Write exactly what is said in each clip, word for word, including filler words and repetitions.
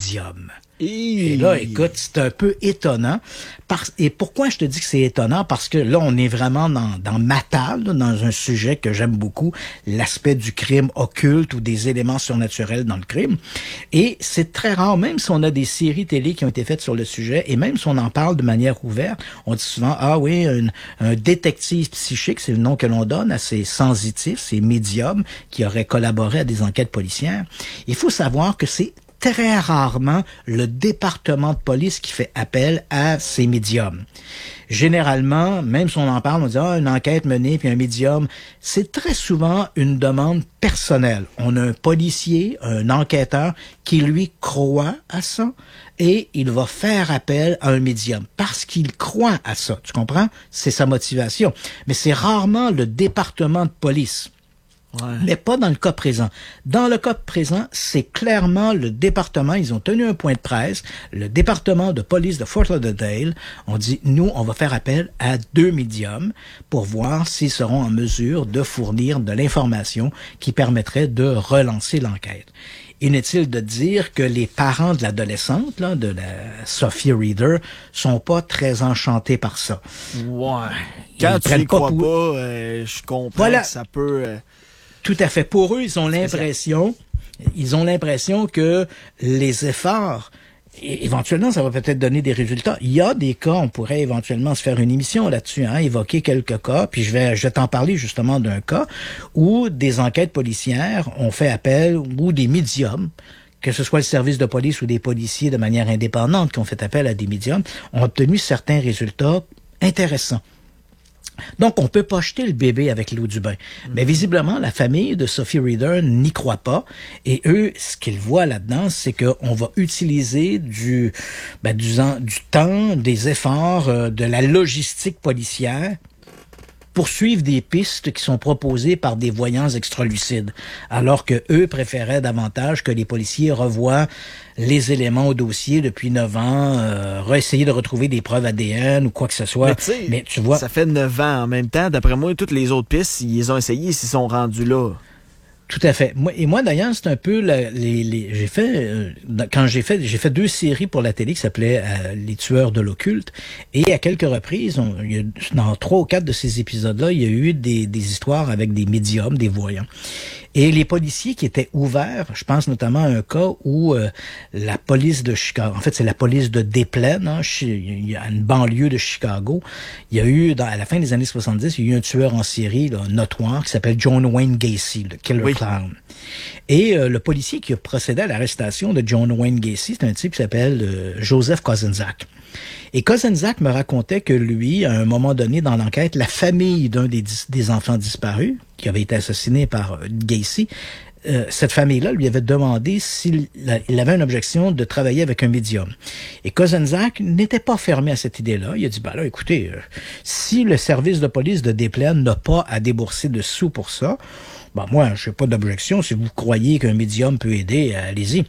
médium. Et, et là, écoute, c'est un peu étonnant. Parce, et pourquoi je te dis que c'est étonnant? Parce que là, on est vraiment dans, dans ma table, dans un sujet que j'aime beaucoup, l'aspect du crime occulte ou des éléments surnaturels dans le crime. Et c'est très rare, même si on a des séries télé qui ont été faites sur le sujet, et même si on en parle de manière ouverte, on dit souvent, ah oui, un, un détective psychique, c'est le nom que l'on donne à ces sensitifs, ces médiums qui auraient collaboré à des enquêtes policières. Il faut savoir que c'est très rarement le département de police qui fait appel à ces médiums. Généralement, même si on en parle, on dit « Ah, une enquête menée, puis un médium », c'est très souvent une demande personnelle. On a un policier, un enquêteur qui, lui, croit à ça et il va faire appel à un médium parce qu'il croit à ça. Tu comprends? C'est sa motivation. Mais c'est rarement le département de police. Ouais. Mais pas dans le cas présent. Dans le cas présent, c'est clairement le département, ils ont tenu un point de presse, le département de police de Fort Lauderdale, on dit, nous, on va faire appel à deux médiums pour voir s'ils seront en mesure de fournir de l'information qui permettrait de relancer l'enquête. Inutile de dire que les parents de l'adolescente, là, de la Sophie Reader, sont pas très enchantés par ça. Ouais. Quand tu les crois pas, pour... pas euh, je comprends voilà. que ça peut... Euh... Tout à fait. Pour eux, ils ont l'impression, ils ont l'impression que les efforts, éventuellement, ça va peut-être donner des résultats. Il y a des cas, on pourrait éventuellement se faire une émission là-dessus, hein, évoquer quelques cas, puis je vais, je vais t'en parler justement d'un cas où des enquêtes policières ont fait appel, ou des médiums, que ce soit le service de police ou des policiers de manière indépendante qui ont fait appel à des médiums, ont obtenu certains résultats intéressants. Donc, on peut pas jeter le bébé avec l'eau du bain. Mm-hmm. Mais visiblement, la famille de Sophie Reader n'y croit pas. Et eux, ce qu'ils voient là-dedans, c'est qu'on va utiliser du, ben, du, du temps, des efforts, euh, de la logistique policière pour suivre des pistes qui sont proposées par des voyants extralucides, alors que eux préféraient davantage que les policiers revoient les éléments au dossier depuis neuf ans, euh, réessayer de retrouver des preuves A D N ou quoi que ce soit. Mais, Mais tu vois, ça fait neuf ans en même temps. D'après moi, toutes les autres pistes, ils les ont essayées, ils s'y sont rendus là. Tout à fait. Moi, et moi d'ailleurs, c'est un peu la, les, les j'ai fait euh, quand j'ai fait j'ai fait deux séries pour la télé qui s'appelaient euh, Les tueurs de l'occulte, et à quelques reprises, on, il y a, dans trois ou quatre de ces épisodes-là, il y a eu des, des histoires avec des médiums, des voyants. Et les policiers qui étaient ouverts, je pense notamment à un cas où euh, la police de Chicago, en fait c'est la police de Des Plaines, hein, il y a une banlieue de Chicago, il y a eu, dans, à la fin des années soixante-dix, il y a eu un tueur en série là, notoire qui s'appelle John Wayne Gacy, le Killer oui. Clown. Et euh, le policier qui a procédé à l'arrestation de John Wayne Gacy, c'est un type qui s'appelle euh, Joseph Kozenczak. Et Kozenczak me racontait que lui, à un moment donné dans l'enquête, la famille d'un des, des enfants disparus, qui avait été assassiné par euh, Gacy, euh, cette famille-là lui avait demandé s'il il avait une objection de travailler avec un médium. Et Kozenczak n'était pas fermé à cette idée-là. Il a dit, ben là, écoutez, euh, si le service de police de Des Plaines n'a pas à débourser de sous pour ça, ben moi, je n'ai pas d'objection. Si vous croyez qu'un médium peut aider, allez-y.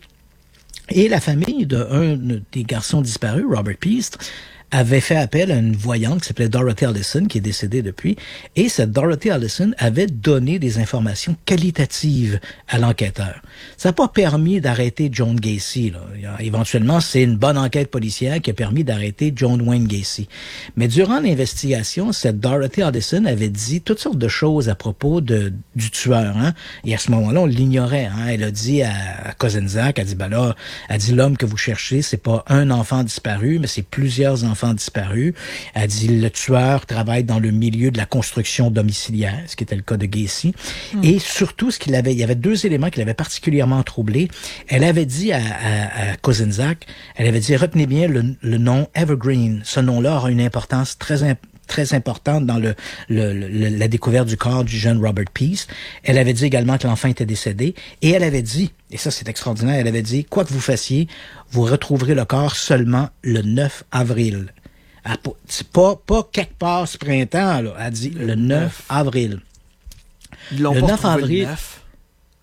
Et la famille d'un des garçons disparus, Robert Peast, avait fait appel à une voyante qui s'appelait Dorothy Allison, qui est décédée depuis, et cette Dorothy Allison avait donné des informations qualitatives à l'enquêteur. Ça n'a pas permis d'arrêter John Gacy, là. Éventuellement, c'est une bonne enquête policière qui a permis d'arrêter John Wayne Gacy. Mais durant l'investigation, cette Dorothy Allison avait dit toutes sortes de choses à propos de, du tueur, hein. Et à ce moment-là, on l'ignorait, hein. Elle a dit à, à Kozenczak, elle a dit, ben là, elle a dit, l'homme que vous cherchez, c'est pas un enfant disparu, mais c'est plusieurs enfants disparu. Elle dit le tueur travaille dans le milieu de la construction domiciliaire, ce qui était le cas de Gacy. Mm. Et surtout, ce qu'il avait, il y avait deux éléments qui l'avaient particulièrement troublé. Elle avait dit à, à, à Kozenczak, elle avait dit, retenez bien le, le nom Evergreen. Ce nom-là aura une importance très importante très importante dans le, le, le la découverte du corps du jeune Robert Peast. Elle avait dit également que l'enfant était décédé, et elle avait dit, et ça c'est extraordinaire, elle avait dit, quoi que vous fassiez, vous retrouverez le corps seulement le neuf avril. C'est pas, pas quelque part ce printemps, là. Elle dit le neuf avril. Ils l'ont le pas neuf avril. Le neuf.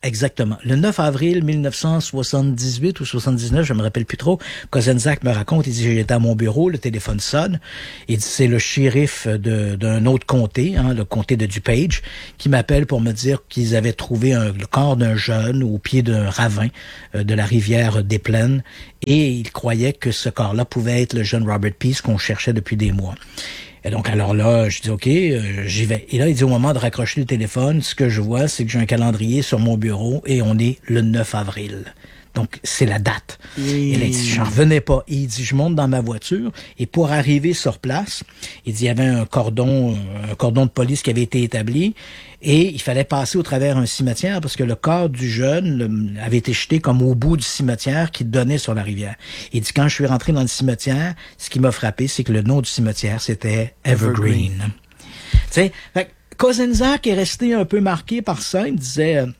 exactement. Le neuf avril mille neuf cent soixante-dix-huit ou soixante-dix-neuf, je me rappelle plus trop, Kozenczak me raconte, il dit, j'étais à mon bureau, le téléphone sonne. Il dit, c'est le shérif de, d'un autre comté, hein, le comté de DuPage, qui m'appelle pour me dire qu'ils avaient trouvé un, le corps d'un jeune au pied d'un ravin euh, de la rivière des Plaines. Et il croyait que ce corps-là pouvait être le jeune Robert Peace qu'on cherchait depuis des mois. Et donc, alors là, je dis, OK, euh, j'y vais. Et là, il dit, au moment de raccrocher le téléphone, ce que je vois, c'est que j'ai un calendrier sur mon bureau et on est le neuf avril. Donc, c'est la date. Et, et là, il dit, j'en revenais pas. Et il dit, je monte dans ma voiture et pour arriver sur place, il dit, il y avait un cordon, un cordon de police qui avait été établi et il fallait passer au travers un cimetière parce que le corps du jeune le, avait été jeté comme au bout du cimetière qui donnait sur la rivière. Il dit, quand je suis rentré dans le cimetière, ce qui m'a frappé, c'est que le nom du cimetière, c'était Evergreen. Evergreen. Tu sais, Kozenczak est resté un peu marqué par ça. Il disait... Euh,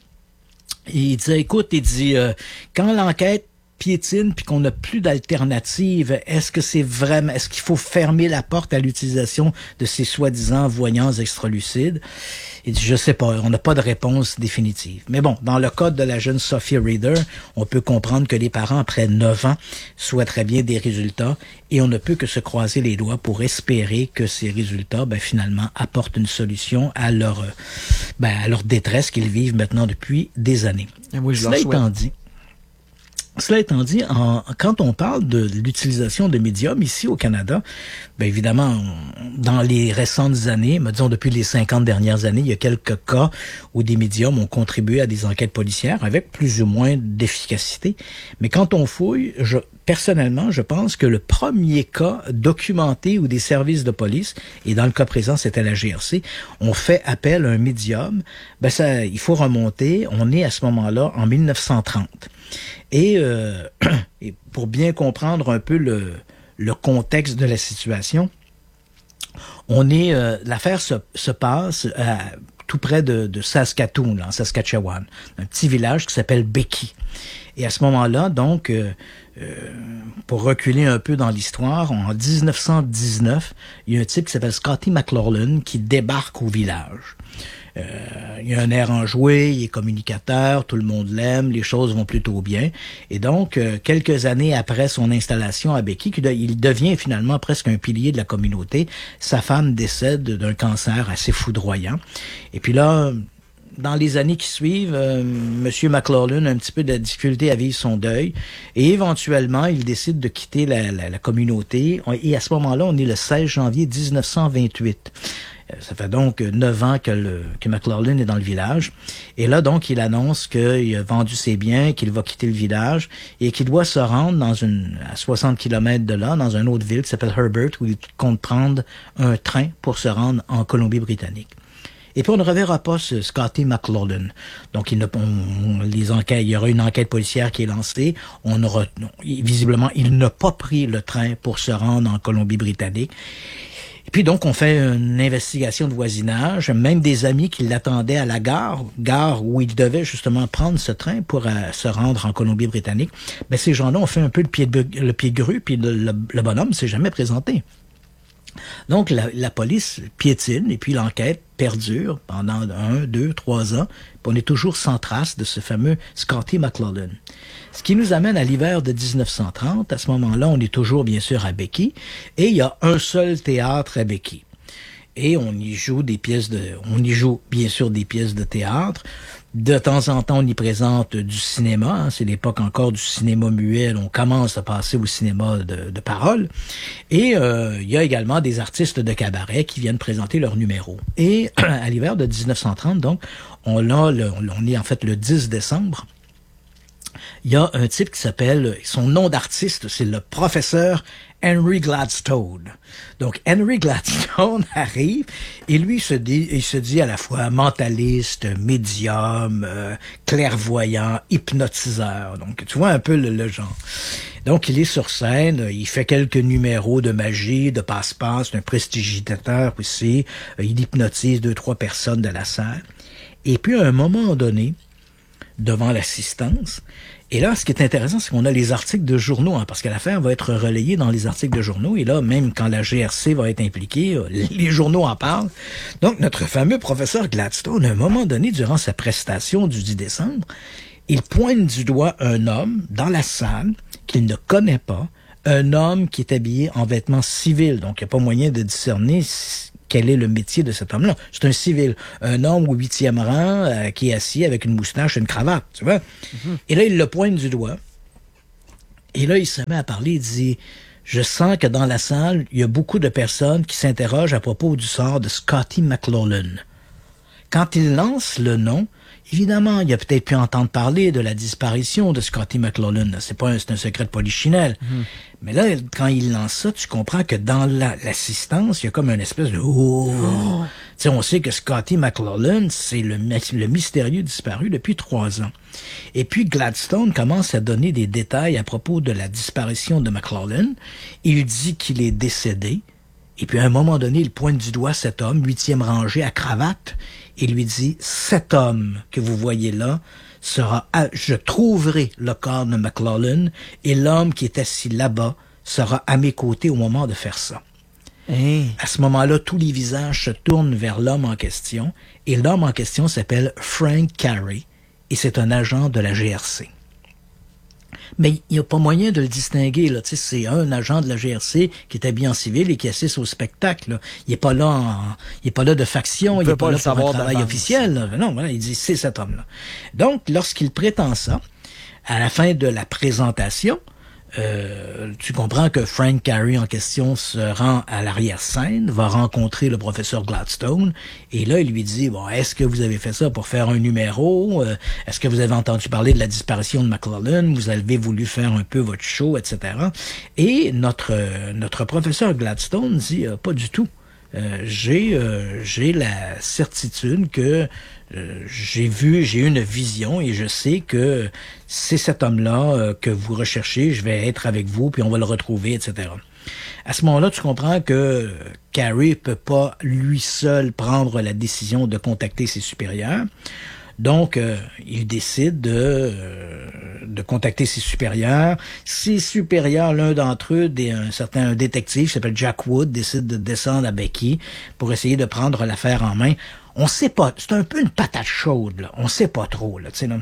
Il disait, écoute, il dit, euh, quand l'enquête piétine puis qu'on n'a plus d'alternative, est-ce que c'est vraiment, est-ce qu'il faut fermer la porte à l'utilisation de ces soi-disant voyants extralucides? Il dit, je sais pas, on n'a pas de réponse définitive. Mais bon, dans le cas de la jeune Sophia Reader, on peut comprendre que les parents, après neuf ans, souhaiteraient bien des résultats et on ne peut que se croiser les doigts pour espérer que ces résultats, ben, finalement, apportent une solution à leur, ben, à leur détresse qu'ils vivent maintenant depuis des années. Et oui, je Cela étant dit, Cela étant dit, en, quand on parle de l'utilisation de médiums ici au Canada, bien évidemment, on, dans les récentes années, disons depuis les cinquante dernières années, il y a quelques cas où des médiums ont contribué à des enquêtes policières avec plus ou moins d'efficacité. Mais quand on fouille, je, personnellement, je pense que le premier cas documenté où des services de police, et dans le cas présent, c'était la G R C, ont fait appel à un médium, ben ça, il faut remonter, on est à ce moment-là en mille neuf cent trente. Et, euh, et pour bien comprendre un peu le, le contexte de la situation, on est euh, l'affaire se, se passe à, tout près de, de Saskatoon, là, en Saskatchewan, un petit village qui s'appelle Becky. Et à ce moment-là, donc, euh, euh, pour reculer un peu dans l'histoire, en dix-neuf cent dix-neuf, il y a un type qui s'appelle Scotty McLaughlin qui débarque au village. Euh, il a un air enjoué, il est communicateur, tout le monde l'aime, les choses vont plutôt bien. Et donc, euh, quelques années après son installation à Becky, il devient finalement presque un pilier de la communauté. Sa femme décède d'un cancer assez foudroyant. Et puis là, dans les années qui suivent, euh, M. McLaughlin a un petit peu de difficulté à vivre son deuil. Et éventuellement, il décide de quitter la, la, la communauté. Et à ce moment-là, on est le seize janvier dix-neuf cent vingt-huit. Ça fait donc neuf ans que, le, que McLaughlin est dans le village. Et là, donc, il annonce qu'il a vendu ses biens, qu'il va quitter le village et qu'il doit se rendre dans une, à soixante kilomètres de là, dans une autre ville qui s'appelle Herbert, où il compte prendre un train pour se rendre en Colombie-Britannique. Et puis, on ne reverra pas ce Scotty McLaughlin. Donc, il, ne, on, les enquêtes, il y aura une enquête policière qui est lancée. On aura, non, visiblement, il n'a pas pris le train pour se rendre en Colombie-Britannique. Et puis donc, on fait une investigation de voisinage, même des amis qui l'attendaient à la gare, gare où il devait justement prendre ce train pour euh, se rendre en Colombie-Britannique. Ben, ces gens-là ont fait un peu le pied de, le pied de grue, puis le, le, le bonhomme s'est jamais présenté. Donc, la, la police piétine, et puis l'enquête perdure pendant un, deux, trois ans, puis on est toujours sans trace de ce fameux Scotty McLaughlin. Ce qui nous amène à l'hiver de dix-neuf cent trente. À ce moment-là, on est toujours, bien sûr, à Becky, et il y a un seul théâtre à Becky. Et on y joue des pièces de, on y joue, bien sûr, des pièces de théâtre. De temps en temps, on y présente du cinéma. Hein, c'est l'époque encore du cinéma muet. On commence à passer au cinéma de, de parole. Et euh, il y a également des artistes de cabaret qui viennent présenter leurs numéros. Et à l'hiver de dix-neuf cent trente, donc, on a le, on est en fait le dix décembre. Il y a un type qui s'appelle, son nom d'artiste, c'est le professeur Henry Gladstone. Donc, Henry Gladstone arrive et lui, il se dit, il se dit à la fois mentaliste, médium, euh, clairvoyant, hypnotiseur. Donc, tu vois un peu le, le genre. Donc, il est sur scène, il fait quelques numéros de magie, de passe-passe, un prestidigitateur aussi. Il hypnotise deux, trois personnes de la salle. Et puis, à un moment donné, devant l'assistance, Et là, ce qui est intéressant, c'est qu'on a les articles de journaux, hein, parce que l'affaire va être relayée dans les articles de journaux. Et là, même quand la G R C va être impliquée, les journaux en parlent. Donc, notre fameux professeur Gladstone, à un moment donné, durant sa prestation du dix décembre, il pointe du doigt un homme dans la salle qu'il ne connaît pas, un homme qui est habillé en vêtements civils. Donc, il n'y a pas moyen de discerner quel est le métier de cet homme-là. C'est un civil, un homme au huitième rang euh, qui est assis avec une moustache et une cravate, tu vois. Mm-hmm. Et là, il le pointe du doigt. Et là, il se met à parler, il dit, je sens que dans la salle, il y a beaucoup de personnes qui s'interrogent à propos du sort de Scotty McLaughlin. Quand il lance le nom, évidemment, il a peut-être pu entendre parler de la disparition de Scotty McLaughlin. C'est pas un, c'est un secret de polichinelle. Mm. Mais là, quand il lance ça, tu comprends que dans la, l'assistance, il y a comme une espèce de oh. oh. Tu sais, on sait que Scotty McLaughlin, c'est le, le mystérieux disparu depuis trois ans. Et puis Gladstone commence à donner des détails à propos de la disparition de McLaughlin. Il dit qu'il est décédé. Et puis à un moment donné, il pointe du doigt cet homme, huitième rangée, à cravate, et lui dit, cet homme que vous voyez là sera, à, je trouverai le corps de McLaughlin, et l'homme qui est assis là-bas sera à mes côtés au moment de faire ça. Hey. À ce moment-là, tous les visages se tournent vers l'homme en question, et l'homme en question s'appelle Frank Carey, et c'est un agent de la G R C. Mais il n'y a pas moyen de le distinguer, là. Tu sais, c'est un agent de la G R C qui est habillé en civil et qui assiste au spectacle, là. Il n'est pas là en, il est pas là de faction, il n'est pas, pas là pour un travail officiel, là. Non, voilà, il dit, c'est cet homme-là. Donc, lorsqu'il prétend ça, à la fin de la présentation, Euh, tu comprends que Frank Carey en question se rend à l'arrière-scène, va rencontrer le professeur Gladstone, et là, il lui dit, bon, est-ce que vous avez fait ça pour faire un numéro? Euh, est-ce que vous avez entendu parler de la disparition de McLaughlin? Vous avez voulu faire un peu votre show, et cetera. Et notre, euh, notre professeur Gladstone dit, euh, pas du tout. Euh, j'ai, euh, j'ai la certitude que euh, j'ai vu, j'ai eu une vision et je sais que c'est cet homme-là euh, que vous recherchez, je vais être avec vous, puis on va le retrouver, et cetera. À ce moment-là, tu comprends que Carey peut pas lui seul prendre la décision de contacter ses supérieurs. Donc, euh, il décide de, euh, de contacter ses supérieurs. Ses supérieurs, l'un d'entre eux, des, un certain un détective qui s'appelle Jack Wood, décide de descendre à Becky pour essayer de prendre l'affaire en main. On sait pas, c'est un peu une patate chaude, là. On sait pas trop, là, tu sais, là.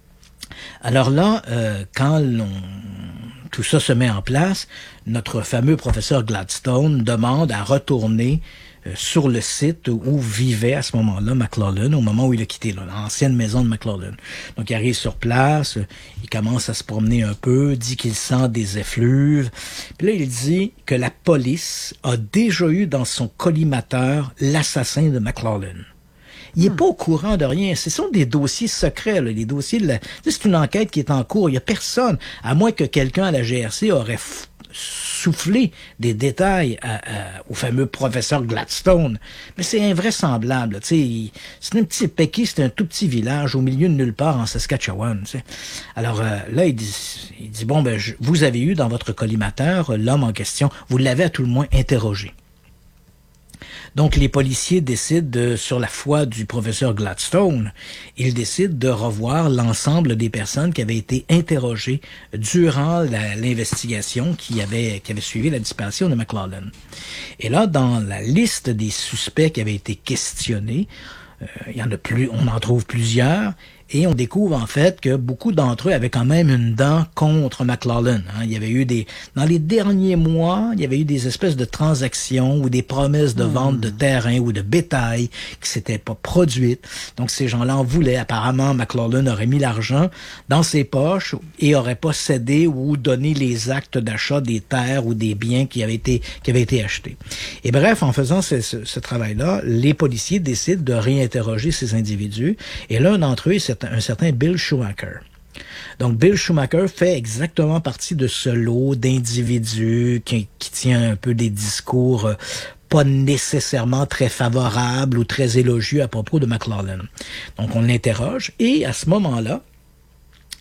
Alors là, euh, quand l'on, tout ça se met en place, notre fameux professeur Gladstone demande à retourner euh, sur le site où vivait à ce moment-là McLaughlin, au moment où il a quitté là, l'ancienne maison de McLaughlin. Donc il arrive sur place, euh, il commence à se promener un peu, dit qu'il sent des effluves. Puis là, il dit que la police a déjà eu dans son collimateur l'assassin de McLaughlin. Il n'est hmm. pas au courant de rien. Ce sont des dossiers secrets, là, les dossiers de la... C'est une enquête qui est en cours. Il n'y a personne, à moins que quelqu'un à la G R C aurait f... soufflé des détails à, à, au fameux professeur Gladstone. Mais c'est invraisemblable. Tu sais, c'est un petit Pecky, c'est un tout petit village au milieu de nulle part en Saskatchewan. Tu sais. Alors euh, là, il dit, il dit bon, ben, je, vous avez eu dans votre collimateur l'homme en question. Vous l'avez à tout le moins interrogé. Donc, les policiers décident, de, sur la foi du professeur Gladstone, ils décident de revoir l'ensemble des personnes qui avaient été interrogées durant la, l'investigation qui avait, qui avait suivi la disparition de McLaughlin. Et là, dans la liste des suspects qui avaient été questionnés, euh, il y en a plus, on en trouve plusieurs. Et on découvre en fait que beaucoup d'entre eux avaient quand même une dent contre McLaughlin. Hein. Il y avait eu des, dans les derniers mois, il y avait eu des espèces de transactions ou des promesses de mmh. vente de terrain ou de bétail qui s'étaient pas produites. Donc ces gens-là en voulaient. Apparemment, McLaughlin aurait mis l'argent dans ses poches et aurait pas cédé ou donné les actes d'achat des terres ou des biens qui avaient été qui avaient été achetés. Et bref, en faisant ce, ce, ce travail-là, les policiers décident de réinterroger ces individus. Et l'un d'entre eux, c'est un certain Bill Schumacher. Donc, Bill Schumacher fait exactement partie de ce lot d'individus qui, qui tient un peu des discours euh, pas nécessairement très favorables ou très élogieux à propos de McLaughlin. Donc, on l'interroge et à ce moment-là,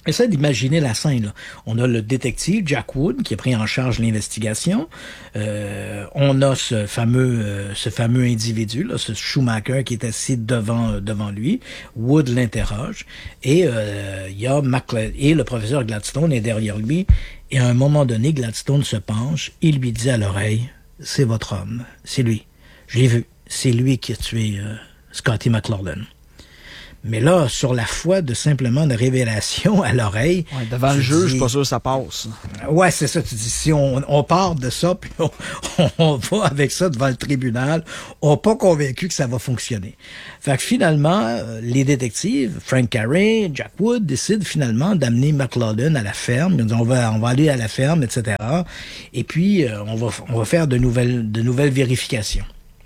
Essaie d'imaginer la scène, là. On a le détective Jack Wood qui a pris en charge l'investigation. Euh, on a ce fameux euh, ce fameux individu, là, ce Schumacher qui est assis devant euh, devant lui. Wood l'interroge et euh, il y a McLe- et le professeur Gladstone est derrière lui. Et à un moment donné, Gladstone se penche, il lui dit à l'oreille, c'est votre homme, c'est lui. Je l'ai vu, c'est lui qui a tué euh, Scotty McLaughlin. Mais là, sur la foi de simplement de révélation à l'oreille... Ouais, devant le juge, je suis pas sûr que ça passe. Ouais, c'est ça. Tu dis, si on, on part de ça, puis on, on va avec ça devant le tribunal, on n'est pas convaincu que ça va fonctionner. Fait que finalement, les détectives, Frank Carey, Jack Wood, décident finalement d'amener McLaughlin à la ferme. Ils disent, on va, on va aller à la ferme, et cetera. Et puis, euh, on va, on va faire de nouvelles, de nouvelles vérifications.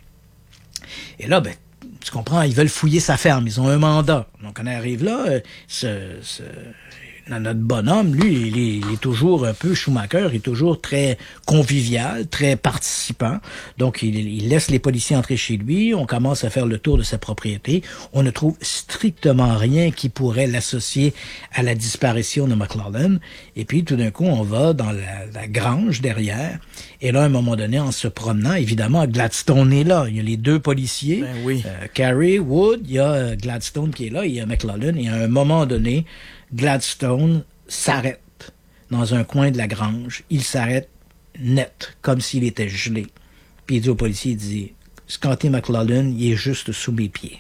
Et là, ben, tu comprends, ils veulent fouiller sa ferme, ils ont un mandat. Donc, on arrive là, euh, ce, ce, notre bonhomme, lui, il est, il est toujours un peu Schumacher, il est toujours très convivial, très participant. Donc, il, il laisse les policiers entrer chez lui, on commence à faire le tour de sa propriété. On ne trouve strictement rien qui pourrait l'associer à la disparition de McLaughlin. Et puis, tout d'un coup, on va dans la, la grange derrière. Et là, à un moment donné, en se promenant, évidemment, Gladstone est là. Il y a les deux policiers, ben oui. euh, Carey, Wood, il y a euh, Gladstone qui est là, il y a McLaughlin. Et à un moment donné, Gladstone s'arrête dans un coin de la grange. Il s'arrête net, comme s'il était gelé. Puis il dit au policier, il dit, Scotty McLaughlin, il est juste sous mes pieds.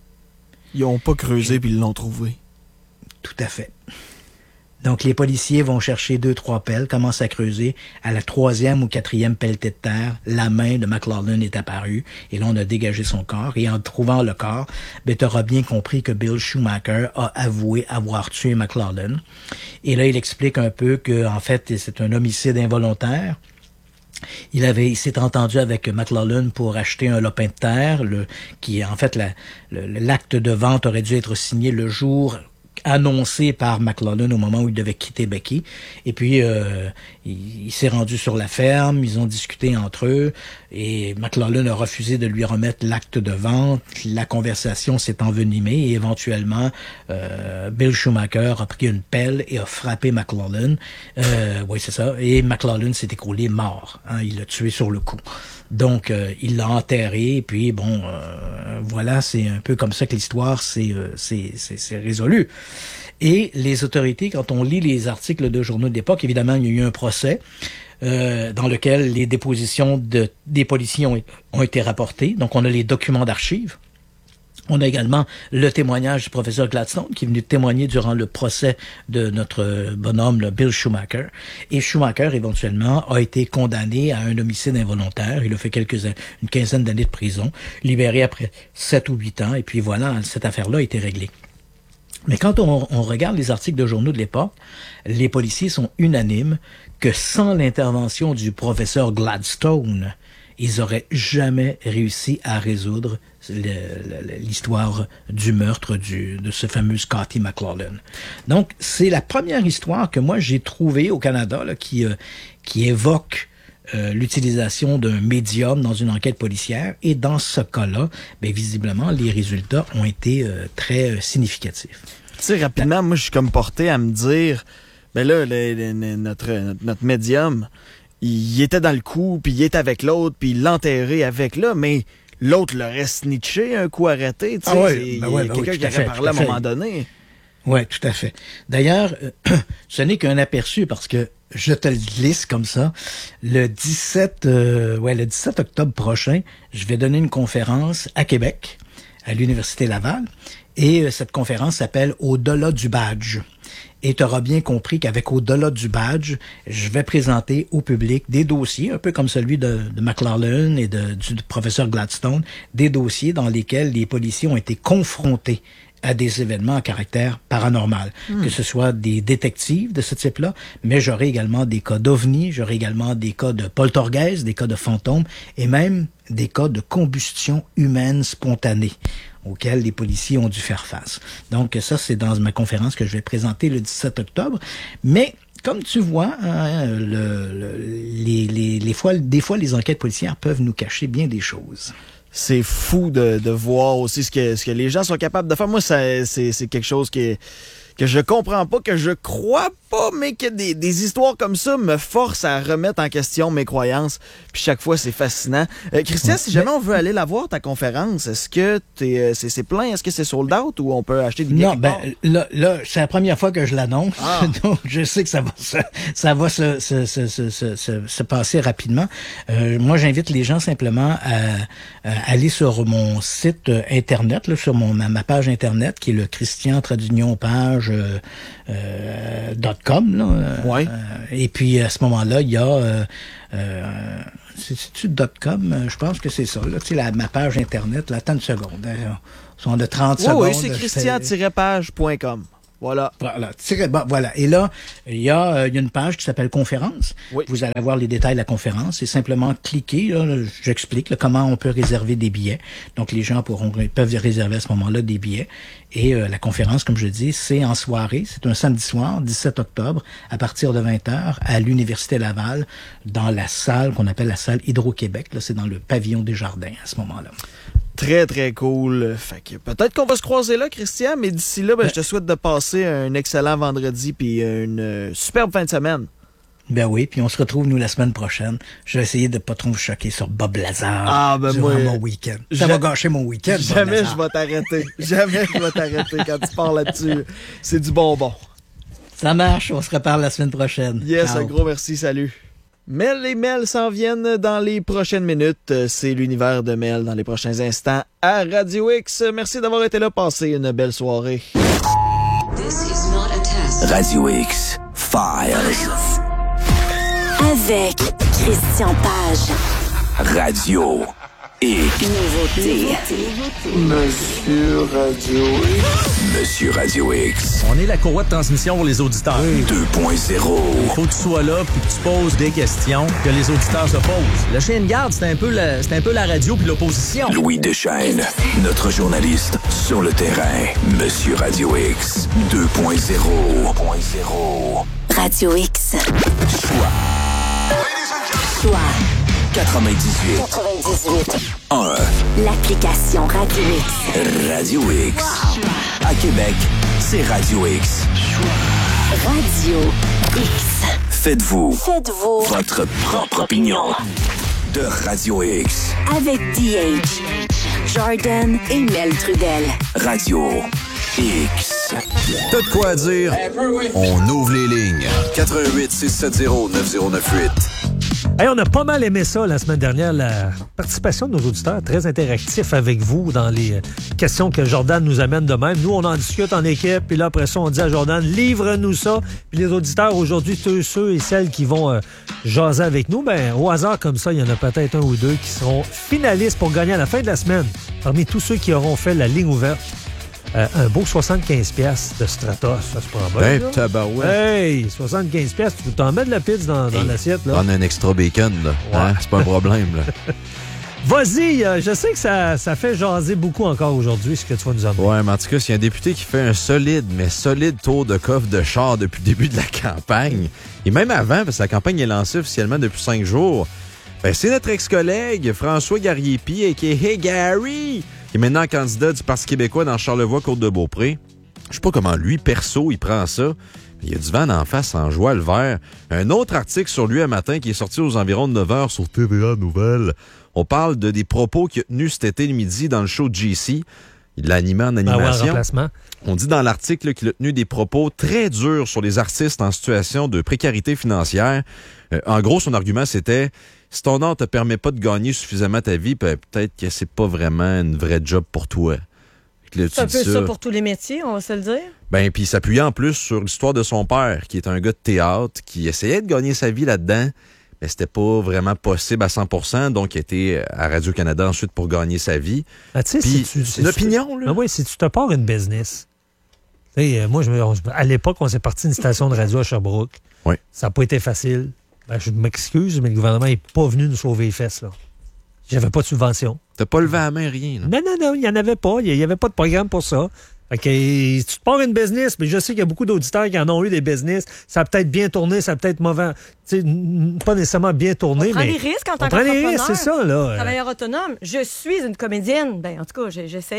Ils ont pas creusé, puis ils l'ont trouvé. Tout à fait. Donc, les policiers vont chercher deux, trois pelles, commencent à creuser. À la troisième ou quatrième pelletée de terre, la main de McLaughlin est apparue. Et là, on a dégagé son corps. Et en trouvant le corps, ben, tu auras bien compris que Bill Schumacher a avoué avoir tué McLaughlin. Et là, il explique un peu que, en fait, c'est un homicide involontaire. Il avait, il s'est entendu avec McLaughlin pour acheter un lopin de terre, le, qui, en fait, la, le, l'acte de vente aurait dû être signé le jour annoncé par McLaughlin au moment où il devait quitter Becky. Et puis, euh, il, il s'est rendu sur la ferme, ils ont discuté entre eux, et McLaughlin a refusé de lui remettre l'acte de vente. La conversation s'est envenimée, et éventuellement, euh, Bill Schumacher a pris une pelle et a frappé McLaughlin. Euh, oui, c'est ça. Et McLaughlin s'est écroulé mort. Hein, il l'a tué sur le coup. Donc, euh, il l'a enterré, et puis, bon, euh, voilà, c'est un peu comme ça que l'histoire s'est, euh, c'est, c'est, c'est résolue. Et les autorités, quand on lit les articles de journaux de l'époque, évidemment, il y a eu un procès euh, dans lequel les dépositions de, des policiers ont, ont été rapportées. Donc, on a les documents d'archives. On a également le témoignage du professeur Gladstone qui est venu témoigner durant le procès de notre bonhomme, le Bill Schumacher. Et Schumacher, éventuellement, a été condamné à un homicide involontaire. Il a fait quelques une quinzaine d'années de prison, libéré après sept ou huit ans. Et puis voilà, cette affaire-là a été réglée. Mais quand on, on regarde les articles de journaux de l'époque, les policiers sont unanimes que sans l'intervention du professeur Gladstone, ils auraient jamais réussi à résoudre le, le, l'histoire du meurtre du, de ce fameux Scotty McLaughlin. Donc, c'est la première histoire que moi j'ai trouvée au Canada là, qui, euh, qui évoque euh, l'utilisation d'un médium dans une enquête policière. Et dans ce cas-là, bien, visiblement, les résultats ont été euh, très euh, significatifs. Tu sais, rapidement, moi, je suis comme porté à me dire, ben là, le, le, le, notre, notre, notre médium, il était dans le coup, puis il était avec l'autre, puis il l'enterrait avec là, mais l'autre l'aurait snitché, un coup arrêté, tu sais. Ah ouais, c'est, ben il y a ouais, ben quelqu'un oui, qui aurait parlé à un moment donné. Oui, tout à fait. D'ailleurs, euh, ce n'est qu'un aperçu parce que je te le glisse comme ça. Le dix-sept, euh, ouais, le dix-sept octobre prochain, je vais donner une conférence à Québec, à l'Université Laval, et euh, cette conférence s'appelle « Au-delà du badge ». Et tu auras bien compris qu'avec Au-delà du badge, je vais présenter au public des dossiers, un peu comme celui de, de McLaughlin et de, du professeur Gladstone, des dossiers dans lesquels les policiers ont été confrontés à des événements à caractère paranormal, mmh. que ce soit des détectives de ce type-là, mais j'aurai également des cas d'ovnis, j'aurai également des cas de poltergeist, des cas de fantômes, et même des cas de combustion humaine spontanée auxquels les policiers ont dû faire face. Donc ça, c'est dans ma conférence que je vais présenter le dix-sept octobre. Mais comme tu vois, hein, le, le, les, les, les fois, des fois, les enquêtes policières peuvent nous cacher bien des choses. C'est fou de, de voir aussi ce que, ce que les gens sont capables de faire. Moi, ça, c'est, c'est quelque chose qui est, que je comprends pas, que je crois pas, mais que des, des histoires comme ça me forcent à remettre en question mes croyances. Puis chaque fois, c'est fascinant. Euh, Christian, si jamais on veut aller la voir, ta conférence, est-ce que t'es, euh, c'est, c'est plein? Est-ce que c'est sold out ou on peut acheter des billets? Non, ben là, là, c'est la première fois que je l'annonce. Ah. Donc, je sais que ça va se, ça va se, se, se, se, se, se, se passer rapidement. Euh, moi, j'invite les gens simplement à, à aller sur mon site Internet, là, sur mon, ma, ma page Internet, qui est le Christian Tradunion page euh, euh, .com. Là, ouais. euh, et puis, à ce moment-là, il y a... Euh, euh, c'est, c'est-tu .com? Je pense que c'est ça. Là. Tu sais, la, ma page Internet, là, attends une seconde. Hein, on a trente oui, secondes. Oui, c'est christian tiret page point com. Voilà. Voilà. Bon, voilà. Et là, il y a, euh, il y a une page qui s'appelle Conférence. Oui. Vous allez avoir les détails de la conférence. C'est simplement cliquer. Là, j'explique là, comment on peut réserver des billets. Donc, les gens pourront peuvent réserver à ce moment-là des billets. Et euh, la conférence, comme je dis, c'est en soirée. C'est un samedi soir, dix-sept octobre, à partir de vingt heures, à l'Université Laval, dans la salle qu'on appelle la salle Hydro-Québec. Là, c'est dans le pavillon des Jardins à ce moment-là. Très, très cool. Fait que peut-être qu'on va se croiser là, Christian, mais d'ici là, ben, je te souhaite de passer un excellent vendredi puis une euh, superbe fin de semaine. Ben oui, puis on se retrouve, nous, la semaine prochaine. Je vais essayer de pas trop vous choquer sur Bob Lazar ah, ben durant moi, mon week-end. Ça va gâcher mon week-end, Jamais je vais t'arrêter. Jamais je vais t'arrêter quand tu pars là-dessus. C'est du bonbon. Ça marche, on se reparle la semaine prochaine. Yes, Ciao. Un gros merci, salut. Mel et Mel s'en viennent dans les prochaines minutes. C'est l'univers de Mel dans les prochains instants à Radio X. Merci d'avoir été là. Passez une belle soirée. This is not a test. Radio X Files. Avec Christian Page. Radio X. Nouveauté. Monsieur Radio X. Monsieur Radio X. On est la courroie de transmission pour les auditeurs. deux point zéro. Il faut que tu sois là puis que tu poses des questions que les auditeurs se posent. Le chien de garde, c'est un peu la, c'est un peu la radio puis l'opposition. Louis Deschênes, notre journaliste sur le terrain. Monsieur Radio X deux point zéro. Radio X. Choix. Choix. quatre-vingt-dix-huit. quatre-vingt-dix-huit. un. L'application Radio X. Radio X. Wow. À Québec, c'est Radio X. Radio X. Faites-vous. Faites-vous. Votre propre opinion. De Radio X. Avec D H. Jordan et Mel Trudel. Radio X. T'as de quoi dire? On ouvre les lignes. quatre un huit six sept zéro neuf zéro neuf huit. Hey, on a pas mal aimé ça la semaine dernière, la participation de nos auditeurs, très interactif avec vous dans les questions que Jordan nous amène de même. Nous, on en discute en équipe, puis là, après ça, on dit à Jordan, livre-nous ça. Puis les auditeurs, aujourd'hui, tous ceux et celles qui vont euh, jaser avec nous, ben au hasard comme ça, il y en a peut-être un ou deux qui seront finalistes pour gagner à la fin de la semaine. Parmi tous ceux qui auront fait la ligne ouverte, Euh, un beau soixante-quinze piastres de Stratos, ça se prend bien. Ben, tabarouette. Hey, soixante-quinze piastres, tu peux t'en mettre de la pizza dans, dans hey, l'assiette, là. Prendre un extra bacon, là. Ouais. Hein? C'est pas un problème, là. Vas-y, euh, je sais que ça, ça fait jaser beaucoup encore aujourd'hui, ce que tu vas nous emmener. Ouais, mais en tout cas, s'il y a un député qui fait un solide, mais solide tour de coffre de char depuis le début de la campagne, et même avant, parce que la campagne est lancée officiellement depuis cinq jours, ben, c'est notre ex-collègue François Garriépi, a k a. Hey Gary, qui est maintenant candidat du Parti québécois dans Charlevoix-Côte-de-Beaupré. Je sais pas comment lui, perso, il prend ça. Il y a du vent en face en joie le vert. Un autre article sur lui un matin qui est sorti aux environs de neuf heures sur T V A Nouvelles. On parle de des propos qu'il a tenus cet été le midi dans le show de J C. Il l'a animé en animation. Ah ouais, en remplacement. On dit dans l'article là, qu'il a tenu des propos très durs sur les artistes en situation de précarité financière. Euh, en gros, son argument, c'était « Si ton art te permet pas de gagner suffisamment ta vie, peut-être que c'est pas vraiment une vraie job pour toi. » C'est un peu ça. ça pour tous les métiers, on va se le dire. Ben, puis il s'appuyait en plus sur l'histoire de son père, qui est un gars de théâtre, qui essayait de gagner sa vie là-dedans, mais c'était pas vraiment possible à cent pour cent, donc il était à Radio-Canada ensuite pour gagner sa vie. Ah, tu sais, puis, si tu, c'est une opinion, là. Ben oui, si tu te pars une business. Tu sais, moi, je me, on, à l'époque, on s'est parti d'une station de radio à Sherbrooke. Oui. Ça n'a pas été facile. Ben, je m'excuse, mais le gouvernement n'est pas venu nous sauver les fesses, là. J'avais pas de subvention. T'as pas levé la main, rien, là? Non, non, non, il n'y en avait pas. Il n'y avait pas de programme pour ça. Fait que si tu te pars une business, mais je sais qu'il y a beaucoup d'auditeurs qui en ont eu des business. Ça a peut-être bien tourné, ça a peut-être mauvais. Tu sais, pas nécessairement bien tourné, on mais. prend des risques en tant qu'entrepreneur. On prend des risques, c'est ça, là. Travailleur autonome. Je suis une comédienne. Ben, en tout cas, j'essaye.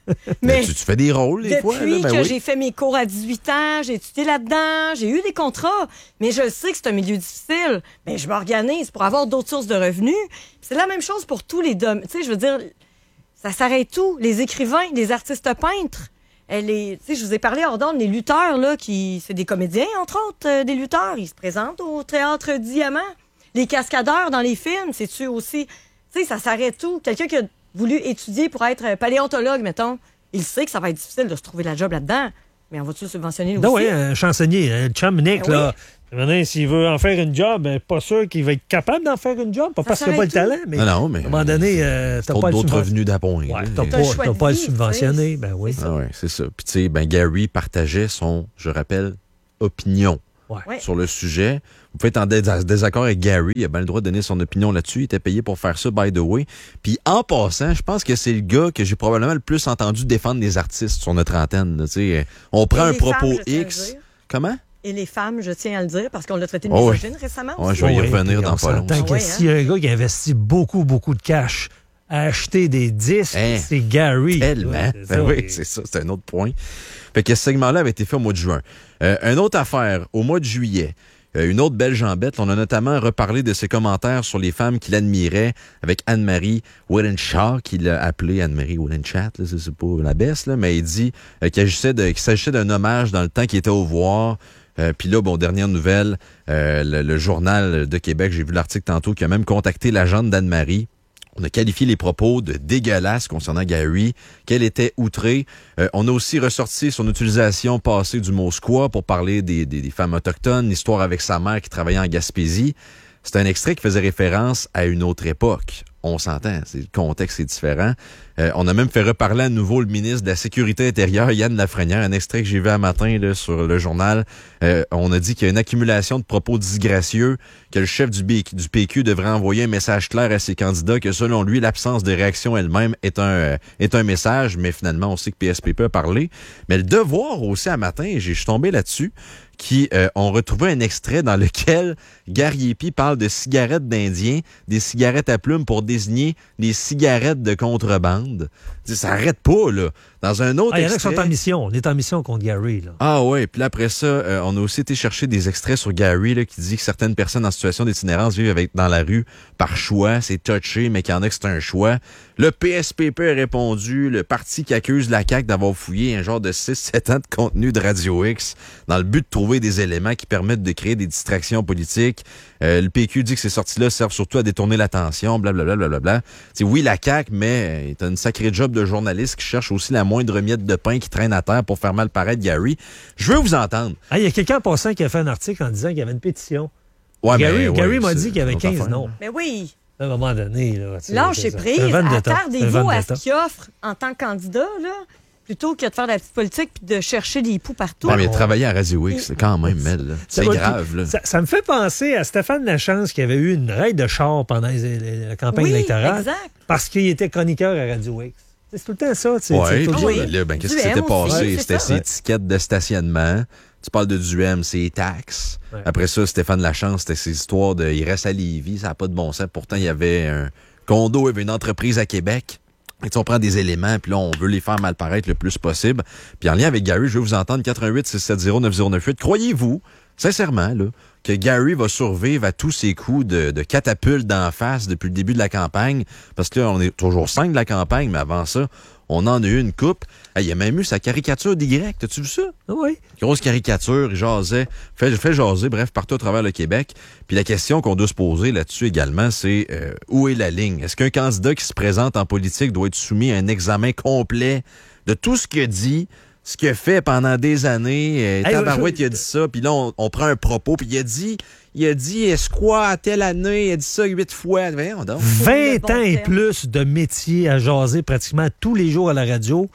Mais tu, tu fais des rôles, des depuis fois. Là, ben que oui. j'ai fait mes cours à dix-huit ans, j'ai étudié là-dedans, j'ai eu des contrats, mais je sais que c'est un milieu difficile. Ben, je m'organise pour avoir d'autres sources de revenus. C'est la même chose pour tous les domaines. Tu sais, je veux dire, ça s'arrête tout. Les écrivains, les artistes peintres, les, tu sais, je vous ai parlé hors d'onde, les lutteurs, là, qui, c'est des comédiens, entre autres, euh, des lutteurs. Ils se présentent au Théâtre Diamant. Les cascadeurs dans les films, c'est-tu aussi... Tu sais, ça s'arrête tout. Quelqu'un qui a voulu étudier pour être paléontologue, mettons, il sait que ça va être difficile de se trouver la job là-dedans. Mais on va-tu le subventionner aussi? Non, oui, un chansonnier, le chum Nick, Ben là. Maintenant, s'il veut en faire une job, ben, pas sûr qu'il va être capable d'en faire une job. Pas Ça parce qu'il n'a pas le s'arrête talent, mais, Non, non, mais- à un moment donné, euh, t'as D'autres pas le d'autres subven- revenus d'appoint. Ouais, là. t'as T'as un pas, choix t'as de pas à le vie, subventionner. tu sais. Ben oui. Ah ouais, c'est ça. Puis tu sais, ben Gary partageait son, je rappelle, opinion Ouais. Ouais. sur le sujet. Vous pouvez être en dés- désaccord avec Gary, il a bien le droit de donner son opinion là-dessus. Il était payé pour faire ça, by the way. Puis en passant, je pense que c'est le gars que j'ai probablement le plus entendu défendre les artistes sur notre antenne. là. Tu sais, on prend Et un les propos femmes, je tiens à le X. dire. Comment? Et les femmes, je tiens à le dire, parce qu'on l'a traité de Oh oui. misogyne récemment Ouais, aussi. je vais y Oui, revenir puis dans on pas long. s'entend que Ah ouais, s'il y a un gars qui investit beaucoup, beaucoup de cash à acheter des disques, Hein? c'est Gary. Tellement. Ouais, c'est Ben ça. oui, c'est ça, c'est un autre point. Fait que ce segment-là avait été fait au mois de juin. Euh, une autre affaire, au mois de juillet, euh, une autre belle jambette. On a notamment reparlé de ses commentaires sur les femmes qu'il admirait avec Anne-Marie Whittenshaw, qu'il a appelée Anne-Marie Whittenshaw, là, c'est c'est pas la baisse, là, mais il dit euh, qu'il agissait de- qu'il s'agissait d'un hommage dans le temps qu'il était au voir. Euh, Puis là, bon, dernière nouvelle, euh, le, le Journal de Québec, j'ai vu l'article tantôt, qui a même contacté l'agente d'Anne-Marie. On a qualifié les propos de dégueulasses concernant Gary, qu'elle était outrée. Euh, on a aussi ressorti son utilisation passée du mot squaw pour parler des, des, des femmes autochtones, l'histoire avec sa mère qui travaillait en Gaspésie. C'est un extrait qui faisait référence à une autre époque. On s'entend, c'est, le contexte est différent. Euh, on a même fait reparler à nouveau le ministre de la Sécurité intérieure, Yann Lafrenière, un extrait que j'ai vu un matin là, sur le journal. Euh, on a dit qu'il y a une accumulation de propos disgracieux, que le chef du, B- du P Q devrait envoyer un message clair à ses candidats, que selon lui, l'absence de réaction elle-même est un, euh, est un message, mais finalement, on sait que P S P P a parlé. Mais le Devoir aussi, un matin, j'ai- je suis tombé là-dessus, qui euh, ont retrouvé un extrait dans lequel Gary Epi parle de cigarettes d'Indiens, des cigarettes à plumes pour désigner des cigarettes de contrebande. Dis, ça arrête pas, là. Dans un autre Ah, il y en a qui extrait... sont en mission. On est en mission contre Gary. Là. Ah ouais, puis là, après ça, euh, on a aussi été chercher des extraits sur Gary là, qui dit que certaines personnes en situation d'itinérance vivent avec, dans la rue par choix. C'est touché, mais qu'il y en a que c'est un choix. Le P S P P a répondu, le parti qui accuse la C A Q d'avoir fouillé un genre de six sept ans de contenu de Radio X dans le but de trouver des éléments qui permettent de créer des distractions politiques. Euh, le P Q dit que ces sorties-là servent surtout à détourner l'attention, blablabla. Blablabla. C'est oui, la C A Q, mais euh, t'as une sacrée job de journaliste qui cherche aussi la moindre miette de pain qui traîne à terre pour faire mal paraître Gary. Je veux vous entendre. Ah, il y a quelqu'un en passant qui a fait un article en disant qu'il y avait une pétition. Ouais, Gary, mais, ouais, Gary m'a c'est dit qu'il y avait une autre quinze affaire. noms. Mais oui, À un moment donné. Là, tu sais, lâchez c'est ça. prise, C'est un vendetta. C'est un attardez-vous à vendetta. ce qu'il offre en tant que candidat, là, plutôt que de faire de la petite politique puis de chercher des poux partout. Ouais, mais travailler à Radio X, c'est quand même, Mel. là. Ça C'est va- grave, là. Ça, ça me fait penser à Stéphane Lachance qui avait eu une raide de char pendant les- les- la campagne Oui, électorale exact. parce qu'il était chroniqueur à Radio X. C'est tout le temps ça. tu sais, Ouais, c'est puis toujours- oui. là, ben, qu'est-ce Du qui s'était M aussi, passé? c'est C'était ça. ses Ouais. étiquettes de stationnement. Tu parles de du M, c'est les taxes. Ouais. Après ça, Stéphane Lachance, c'était ses histoires de il reste à Lévis, ça n'a pas de bon sens. Pourtant, il y avait un condo, il y avait une entreprise à Québec. Et tu sais, on prend des éléments, puis là, on veut les faire mal paraître le plus possible. Puis en lien avec Gary, je veux vous entendre, quatre un huit six sept zéro neuf zéro neuf huit. Croyez-vous, sincèrement, là, que Gary va survivre à tous ces coups de, de catapulte d'en face depuis le début de la campagne? Parce que là, on est toujours cinq de la campagne, mais avant ça, on en a eu une coupe. Hey, il a même eu sa caricature d'Y. T'as-tu vu ça? Oui. Grosse caricature, il jasait, fait, fait jaser, bref, partout à travers le Québec. Puis la question qu'on doit se poser là-dessus également, c'est euh, où est la ligne? Est-ce qu'un candidat qui se présente en politique doit être soumis à un examen complet de tout ce qu'il a dit, ce qu'il a fait pendant des années? Euh, Hey, Tabarouette, je- il a dit ça, puis là, on, on prend un propos, puis il a dit, il a dit, est-ce quoi, à telle année, il a dit ça huit fois. Voyons donc. vingt Le bon ans et terme. plus de métier à jaser pratiquement tous les jours à la radio.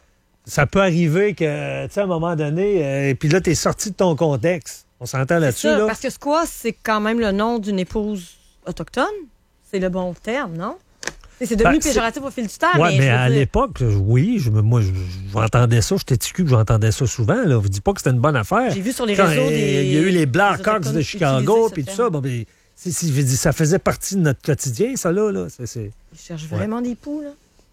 Ça peut arriver que, tu sais, à un moment donné, euh, puis là, t'es sorti de ton contexte. On s'entend C'est là-dessus, ça, là? parce que squaw, c'est quand même le nom d'une épouse autochtone. C'est le bon terme, non? Et c'est devenu Ben, c'est- péjoratif au fil du temps. Ouais, mais, mais je veux à dire, l'époque, je- oui, je, me- moi, je- j'entendais ça, j'étais ticu que j'entendais ça souvent. Là. Je dis pas que c'était une bonne affaire. J'ai vu sur les Quand, réseaux euh, des- Il y a eu les des Blackhawks Autochtones de Chicago, utiliser puis ce tout terme. ça. Bon, ben, c'est- c'est- je veux dire, ça faisait partie de notre quotidien, ça, là. là. C'est, c'est... Ils cherchent vraiment des poux, là.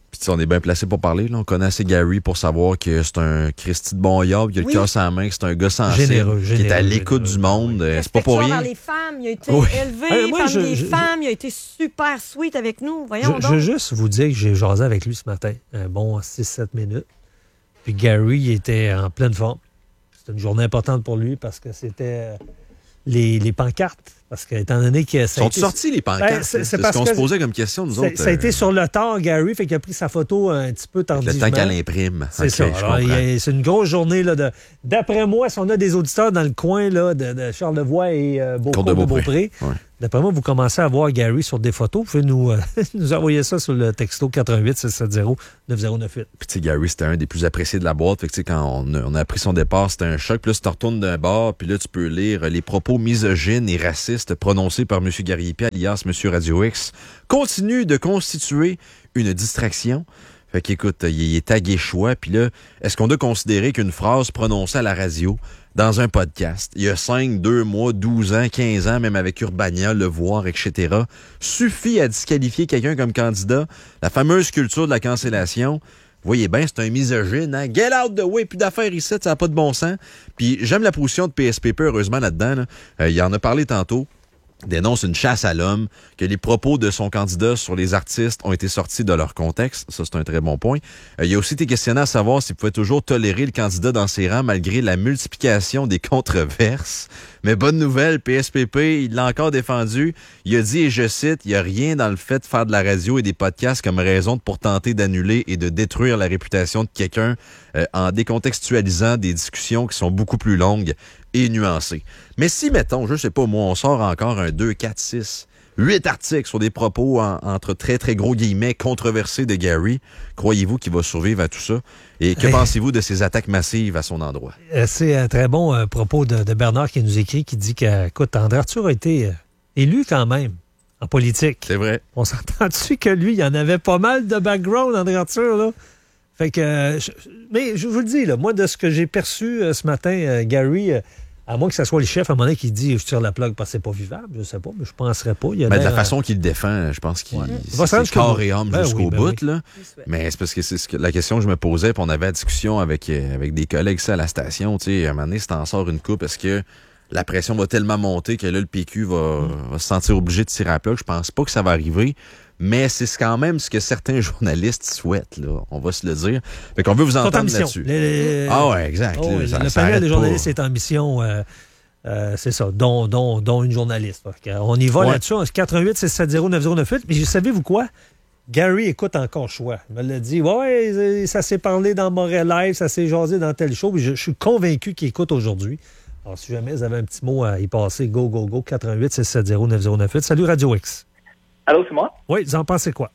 Puis on est bien placé pour parler. Là. On connaît assez Gary pour savoir que c'est un Christy de bon yard, qu'il a Oui. le cœur sans la main, que c'est un gars sensible, Généreux, qui est à généreux, l'écoute généreux. du monde. Euh, c'est pas pour Respectueux rien. envers les femmes, il a été Oui. élevé Euh, moi, parmi je- les je- femmes, il a été super sweet avec nous. Je, Voyons je donc. veux juste vous dire que j'ai jasé avec lui ce matin, un bon six sept minutes. Puis Gary, il était en pleine forme. C'était une journée importante pour lui parce que c'était euh, les, les pancartes. Parce que, étant donné que ça a Sont été- sortis les pancartes? Ben, c'est- c'est c'est ce parce qu'on que se posait comme question, nous Ça, autres. ça a été euh, sur le tard, Gary, fait qu'il a pris sa photo un petit peu le tardivement. temps qu'elle imprime. C'est Ok, ça. je Alors, il y comprends. a- c'est une grosse journée. Là, de, d'après moi, si on a des auditeurs dans le coin là, de, de Charlevoix et euh, Beauport de Côte-de-Beaupré. Beaupré, Ouais. d'après moi, vous commencez à voir Gary sur des photos. Vous pouvez nous, euh, nous envoyer ça sur le texto quatre un huit six sept zéro neuf zéro neuf huit. Puis, tu sais, Gary, c'était un des plus appréciés de la boîte. Fait que, tu sais, quand on a, on a appris son départ, c'était un choc. Puis là, tu te retournes d'un bord, puis là, tu peux lire les propos misogynes et racistes prononcés par M. Gariepi, alias M. Radio X, continuent de constituer une distraction. Fait qu'écoute, il est tagué choix. Puis là, est-ce qu'on doit considérer qu'une phrase prononcée à la radio, dans un podcast, il y a cinq, deux mois, douze ans, quinze ans, même avec Urbania, Le Voir, et cetera, suffit à disqualifier quelqu'un comme candidat? La fameuse culture de la cancellation. Vous voyez bien, c'est un misogyne, hein? Get out the way, plus d'affaires ici, ça n'a pas de bon sens. Puis j'aime la position de P S P P, heureusement, là-dedans. Là. Euh, il en a parlé tantôt. Dénonce une chasse à l'homme, que les propos de son candidat sur les artistes ont été sortis de leur contexte. Ça, c'est un très bon point. Euh, il a aussi été questionné à savoir s'il pouvait toujours tolérer le candidat dans ses rangs malgré la multiplication des controverses. Mais bonne nouvelle, P S P P, il l'a encore défendu. Il a dit, et je cite, « Il n'y a rien dans le fait de faire de la radio et des podcasts comme raison pour tenter d'annuler et de détruire la réputation de quelqu'un euh, en décontextualisant des discussions qui sont beaucoup plus longues et nuancées. » Mais si, mettons, je sais pas, moi, on sort encore un deux, quatre, six, huit articles sur des propos en- entre très, très gros guillemets controversés de Gary, croyez-vous qu'il va survivre à tout ça? Et que Hey. pensez-vous de ces attaques massives à son endroit? Euh, C'est un très bon euh, propos de, de Bernard qui nous écrit, qui dit que, écoute, André Arthur a été euh, élu quand même en politique. C'est vrai. On s'entend dessus que lui, il en avait pas mal de background, André Arthur, là. Fait que, euh, je- mais je vous le dis, là, moi, de ce que j'ai perçu euh, ce matin, euh, Gary, euh, à moins que ce soit le chef à un moment donné qui dit je tire la plug parce que c'est pas vivable, je sais pas, mais je penserais pas. Il y a Ben, de la l'air, façon qu'il le défend, je pense qu'il Ouais. c'est- Il va se rendre c'est corps jusqu'au et âme bout. Ben jusqu'au oui, ben bout. oui. Là. Mais c'est parce que c'est ce que, la question que je me posais, puis on avait la discussion avec, euh, avec des collègues ça, à la station. Tu sais, à un moment donné, si t'en sors une coupe, est-ce que la pression va tellement monter que là, le P Q va, va se sentir obligé de tirer à la plug? Je pense pas que ça va arriver. Mais c'est quand même ce que certains journalistes souhaitent, là. On va se le dire. Fait qu'on veut vous Ils sont en entendre mission. là-dessus. Les- les- Ah ouais, exact. Oh, là, oui, ça- le ça panel arrête des pas. journalistes est en mission, euh, euh, c'est ça, dont, dont, dont une journaliste. Fait que, on y va Ouais. là-dessus, quatre un huit six sept zéro neuf zéro neuf huit. Mais savez-vous quoi? Gary écoute encore choix. Il me l'a dit, ouais, ça s'est parlé dans Montréal Live, ça s'est jasé dans tel show. Puis je, je suis convaincu qu'il écoute aujourd'hui. Alors, si jamais vous avez un petit mot à y passer, go, go, go, quatre un huit six sept zéro neuf zéro neuf huit. Salut Radio X. Allô, c'est moi? Oui, vous en pensez quoi?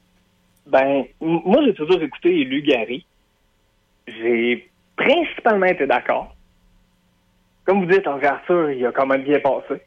Ben, m- moi, j'ai toujours écouté et lu Gary. J'ai principalement été d'accord. Comme vous dites, André Arthur, il a quand même bien passé.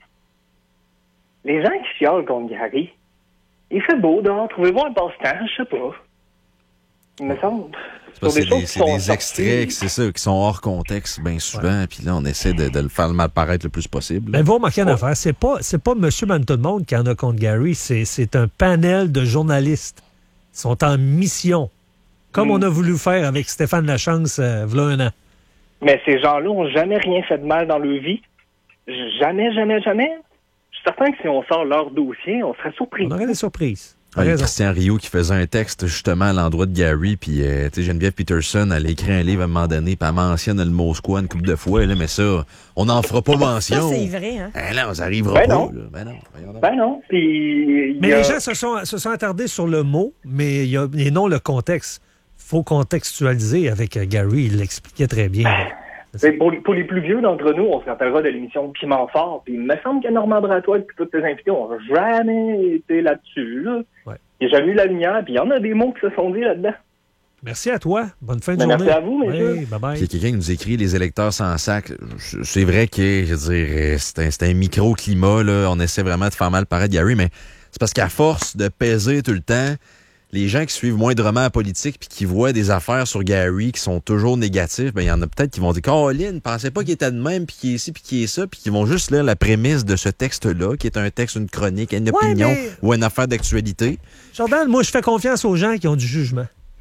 Les gens qui chialent contre Gary, il fait beau dehors, trouvez-vous un passe-temps, je sais pas. Il me semble. C'est parce sur que des c'est des, choses qui c'est sont des sorties. extraits, c'est ça, qui sont hors contexte bien souvent. Puis là, on essaie de, de le faire mal paraître le plus possible. Ben, vous remarquez une affaire, c'est pas, c'est pas monsieur, madame, tout le monde qui en a contre Gary, c'est, c'est un panel de journalistes. Ils sont en mission. Comme Mm. on a voulu faire avec Stéphane Lachance, euh, v'là un an. Mais ces gens-là ont jamais rien fait de mal dans leur vie. Jamais, jamais, jamais. Je suis certain que si on sort leur dossier, on serait surpris. On aurait des surprises. T'as Ah, il y a raison. Christian Rioux qui faisait un texte justement à l'endroit de Gary, puis euh, tu sais, Geneviève Peterson, elle a écrit un livre à un moment donné, puis elle mentionne le mot squat une couple de fois, là, mais ça, on n'en fera pas Ça, mention. c'est vrai, hein? Ben non, ça arrivera Ben pas. non. Là. Ben non, voyons donc. Ben non. Puis, il Mais y a- les gens se sont, se sont attardés sur le mot, mais il y a, et non le contexte. Faut contextualiser avec euh, Gary, il l'expliquait très bien. là. C'est Pour, pour les plus vieux d'entre nous, on se rappellera de l'émission Piment Fort. Puis il me semble que Normand Bratois et tous tes invités ont jamais été là-dessus. Là. Ouais. Il n'y a jamais eu la lumière. Puis il y en a des mots qui se sont dit là-dedans. Merci à toi. Bonne fin de Ben, journée. merci à vous, messieurs. Oui, bye-bye. Il y a quelqu'un qui nous écrit les électeurs sans sac. Je- C'est vrai que, je veux dire, euh, c'est un, c'est un microclimat, là. On essaie vraiment de faire mal paraître Gary, mais c'est parce qu'à force de peser tout le temps, les gens qui suivent moindrement la politique puis qui voient des affaires sur Gary qui sont toujours négatives, ben il y en a peut-être qui vont dire Caroline, pensais pas qu'il était de même puis qu'il est ici puis qu'il est ça, puis qui vont juste lire la prémisse de ce texte-là, qui est un texte, une chronique, une Ouais, opinion mais- ou une affaire d'actualité. Jordan, moi, je fais confiance aux gens qui ont du jugement.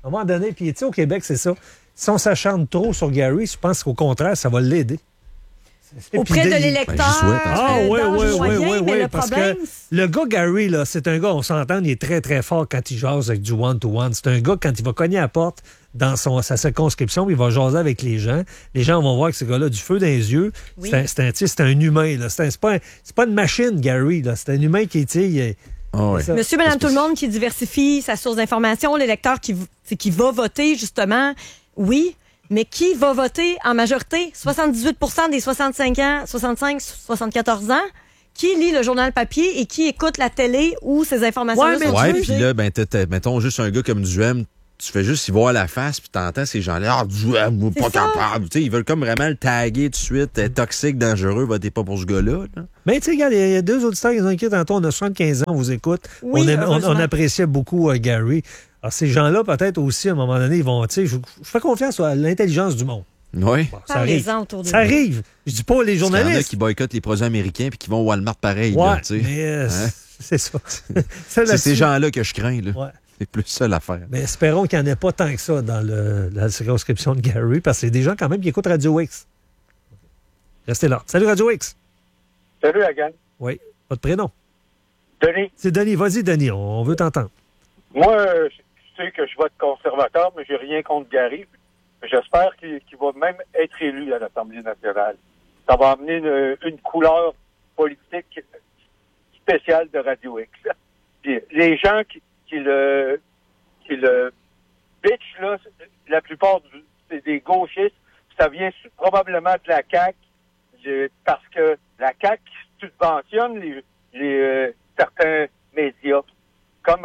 À un moment donné, puis tu sais, au Québec, c'est ça. Si on s'acharne trop sur Gary, je pense qu'au contraire, ça va l'aider. Auprès de l'électeur. Ben, j'y souhaite, en Ah euh, oui, dans oui, le oui, moyen, oui, mais oui, le parce problème, que le gars Gary, là, c'est un gars, on s'entend, il est très, très fort quand il jase avec du one-to-one. C'est un gars, quand il va cogner à la porte dans son, sa circonscription, il va jaser avec les gens. Les gens vont voir que ce gars-là a du feu dans les yeux. Oui. C'est un, c'est un, tu sais, c'est un humain. Là. C'est, un, c'est, pas un, c'est pas une machine, Gary. Là. C'est un humain qui, tu sais, il est- Ah ouais. c'est ça. Monsieur, madame, tout le monde qui diversifie sa source d'information, l'électeur qui, v- c'est qui va voter, justement, oui, mais qui va voter en majorité? soixante-dix-huit pour cent des soixante-cinq ans, soixante-cinq, soixante-quatorze ans, qui lit le journal papier et qui écoute la télé ou ces informations-là Ouais, mais sont Ouais, diffusées? puis là, ben, t'as- t'as- mettons juste un gars comme Duhem, tu fais juste y voir la face, puis t'entends ces gens-là, ah, Duhem, moi, C'est pas ça. capable. Tu sais, ils veulent comme vraiment le taguer tout de suite, euh, toxique, dangereux, votez pas pour ce gars-là. là. Mais tu sais, regarde, il y a deux auditeurs qui ont écrit tantôt, on a soixante-quinze ans, on vous écoute. Oui, on, aime- on- heureusement. on appréciait beaucoup euh, Gary. Alors, ces gens-là, peut-être aussi, à un moment donné, ils vont, tu sais, je, je fais confiance à l'intelligence du monde. Oui. Bon, ça arrive. Parlez-en autour de Ça vous. arrive. Je dis pas les Il y en a journalistes. qui boycottent les produits américains puis qui vont au Walmart pareil. Ouais, là, tu sais. mais euh, Hein? c'est ça. Ça, C'est là-dessus. ces gens-là que je crains. Là. Ouais. C'est plus ça l'affaire. Mais espérons qu'il n'y en ait pas tant que ça dans le- la circonscription de Gary, parce que c'est des gens quand même qui écoutent Radio X. Restez là. Salut Radio X. Salut, la gang. Oui, votre prénom. Denis, C'est Denis. Vas-y, Denis, on veut t'entendre. moi, euh, je sais que je vote conservateur, mais j'ai rien contre Gary. J'espère qu'il qu'il va même être élu à l'Assemblée nationale. Ça va amener une, une couleur politique spéciale de Radio X. Puis les gens qui, qui le qui le bitch, là, la plupart du, c'est des gauchistes. Ça vient su- probablement de la C A Q, je- parce que la C A Q subventionne les, les euh, certains médias, comme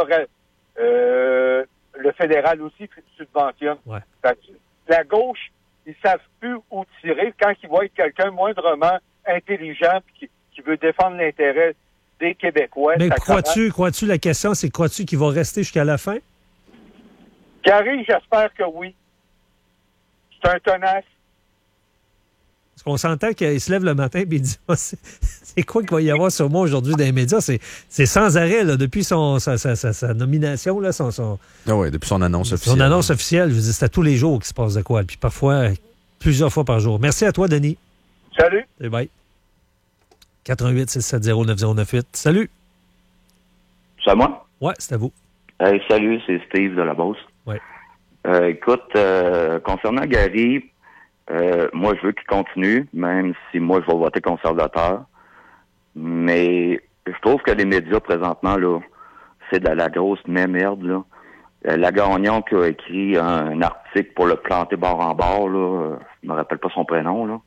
euh, le fédéral aussi subventionne. Ouais. Fait que la gauche, ils savent plus où tirer quand ils voient quelqu'un moindrement intelligent puis qui, qui veut défendre l'intérêt des Québécois. Mais ça crois-tu, crois-tu, la question, c'est crois-tu qu'il va rester jusqu'à la fin? commence. Gary, j'espère que oui. C'est un tenace. Parce qu'on s'entend qu'il se lève le matin et il dit ah, c'est, c'est quoi qu'il va y avoir sur moi aujourd'hui dans les médias? C'est, c'est sans arrêt, là, depuis son, sa, sa, sa, sa nomination, là, son, son, Ah ouais, depuis son annonce officielle. son annonce officielle. Je veux dire, c'est à tous les jours qu'il se passe de quoi. Puis parfois, plusieurs fois par jour. Merci à toi, Denis. Salut. Et bye. quatre-vingt-huit six sept zéro neuf zéro neuf huit. Salut. C'est à moi? Ouais, c'est à vous. Hey, salut, c'est Steve de la Beauce. Ouais. Euh, écoute, euh, concernant Gary, euh, moi, je veux qu'il continue, même si moi, je vais voter conservateur. Mais je trouve que les médias, présentement, là, c'est de la grosse merde, là. Euh, la Gagnon qui a écrit un, un article pour le planter bord en bord, là, euh, je me rappelle pas son prénom, là.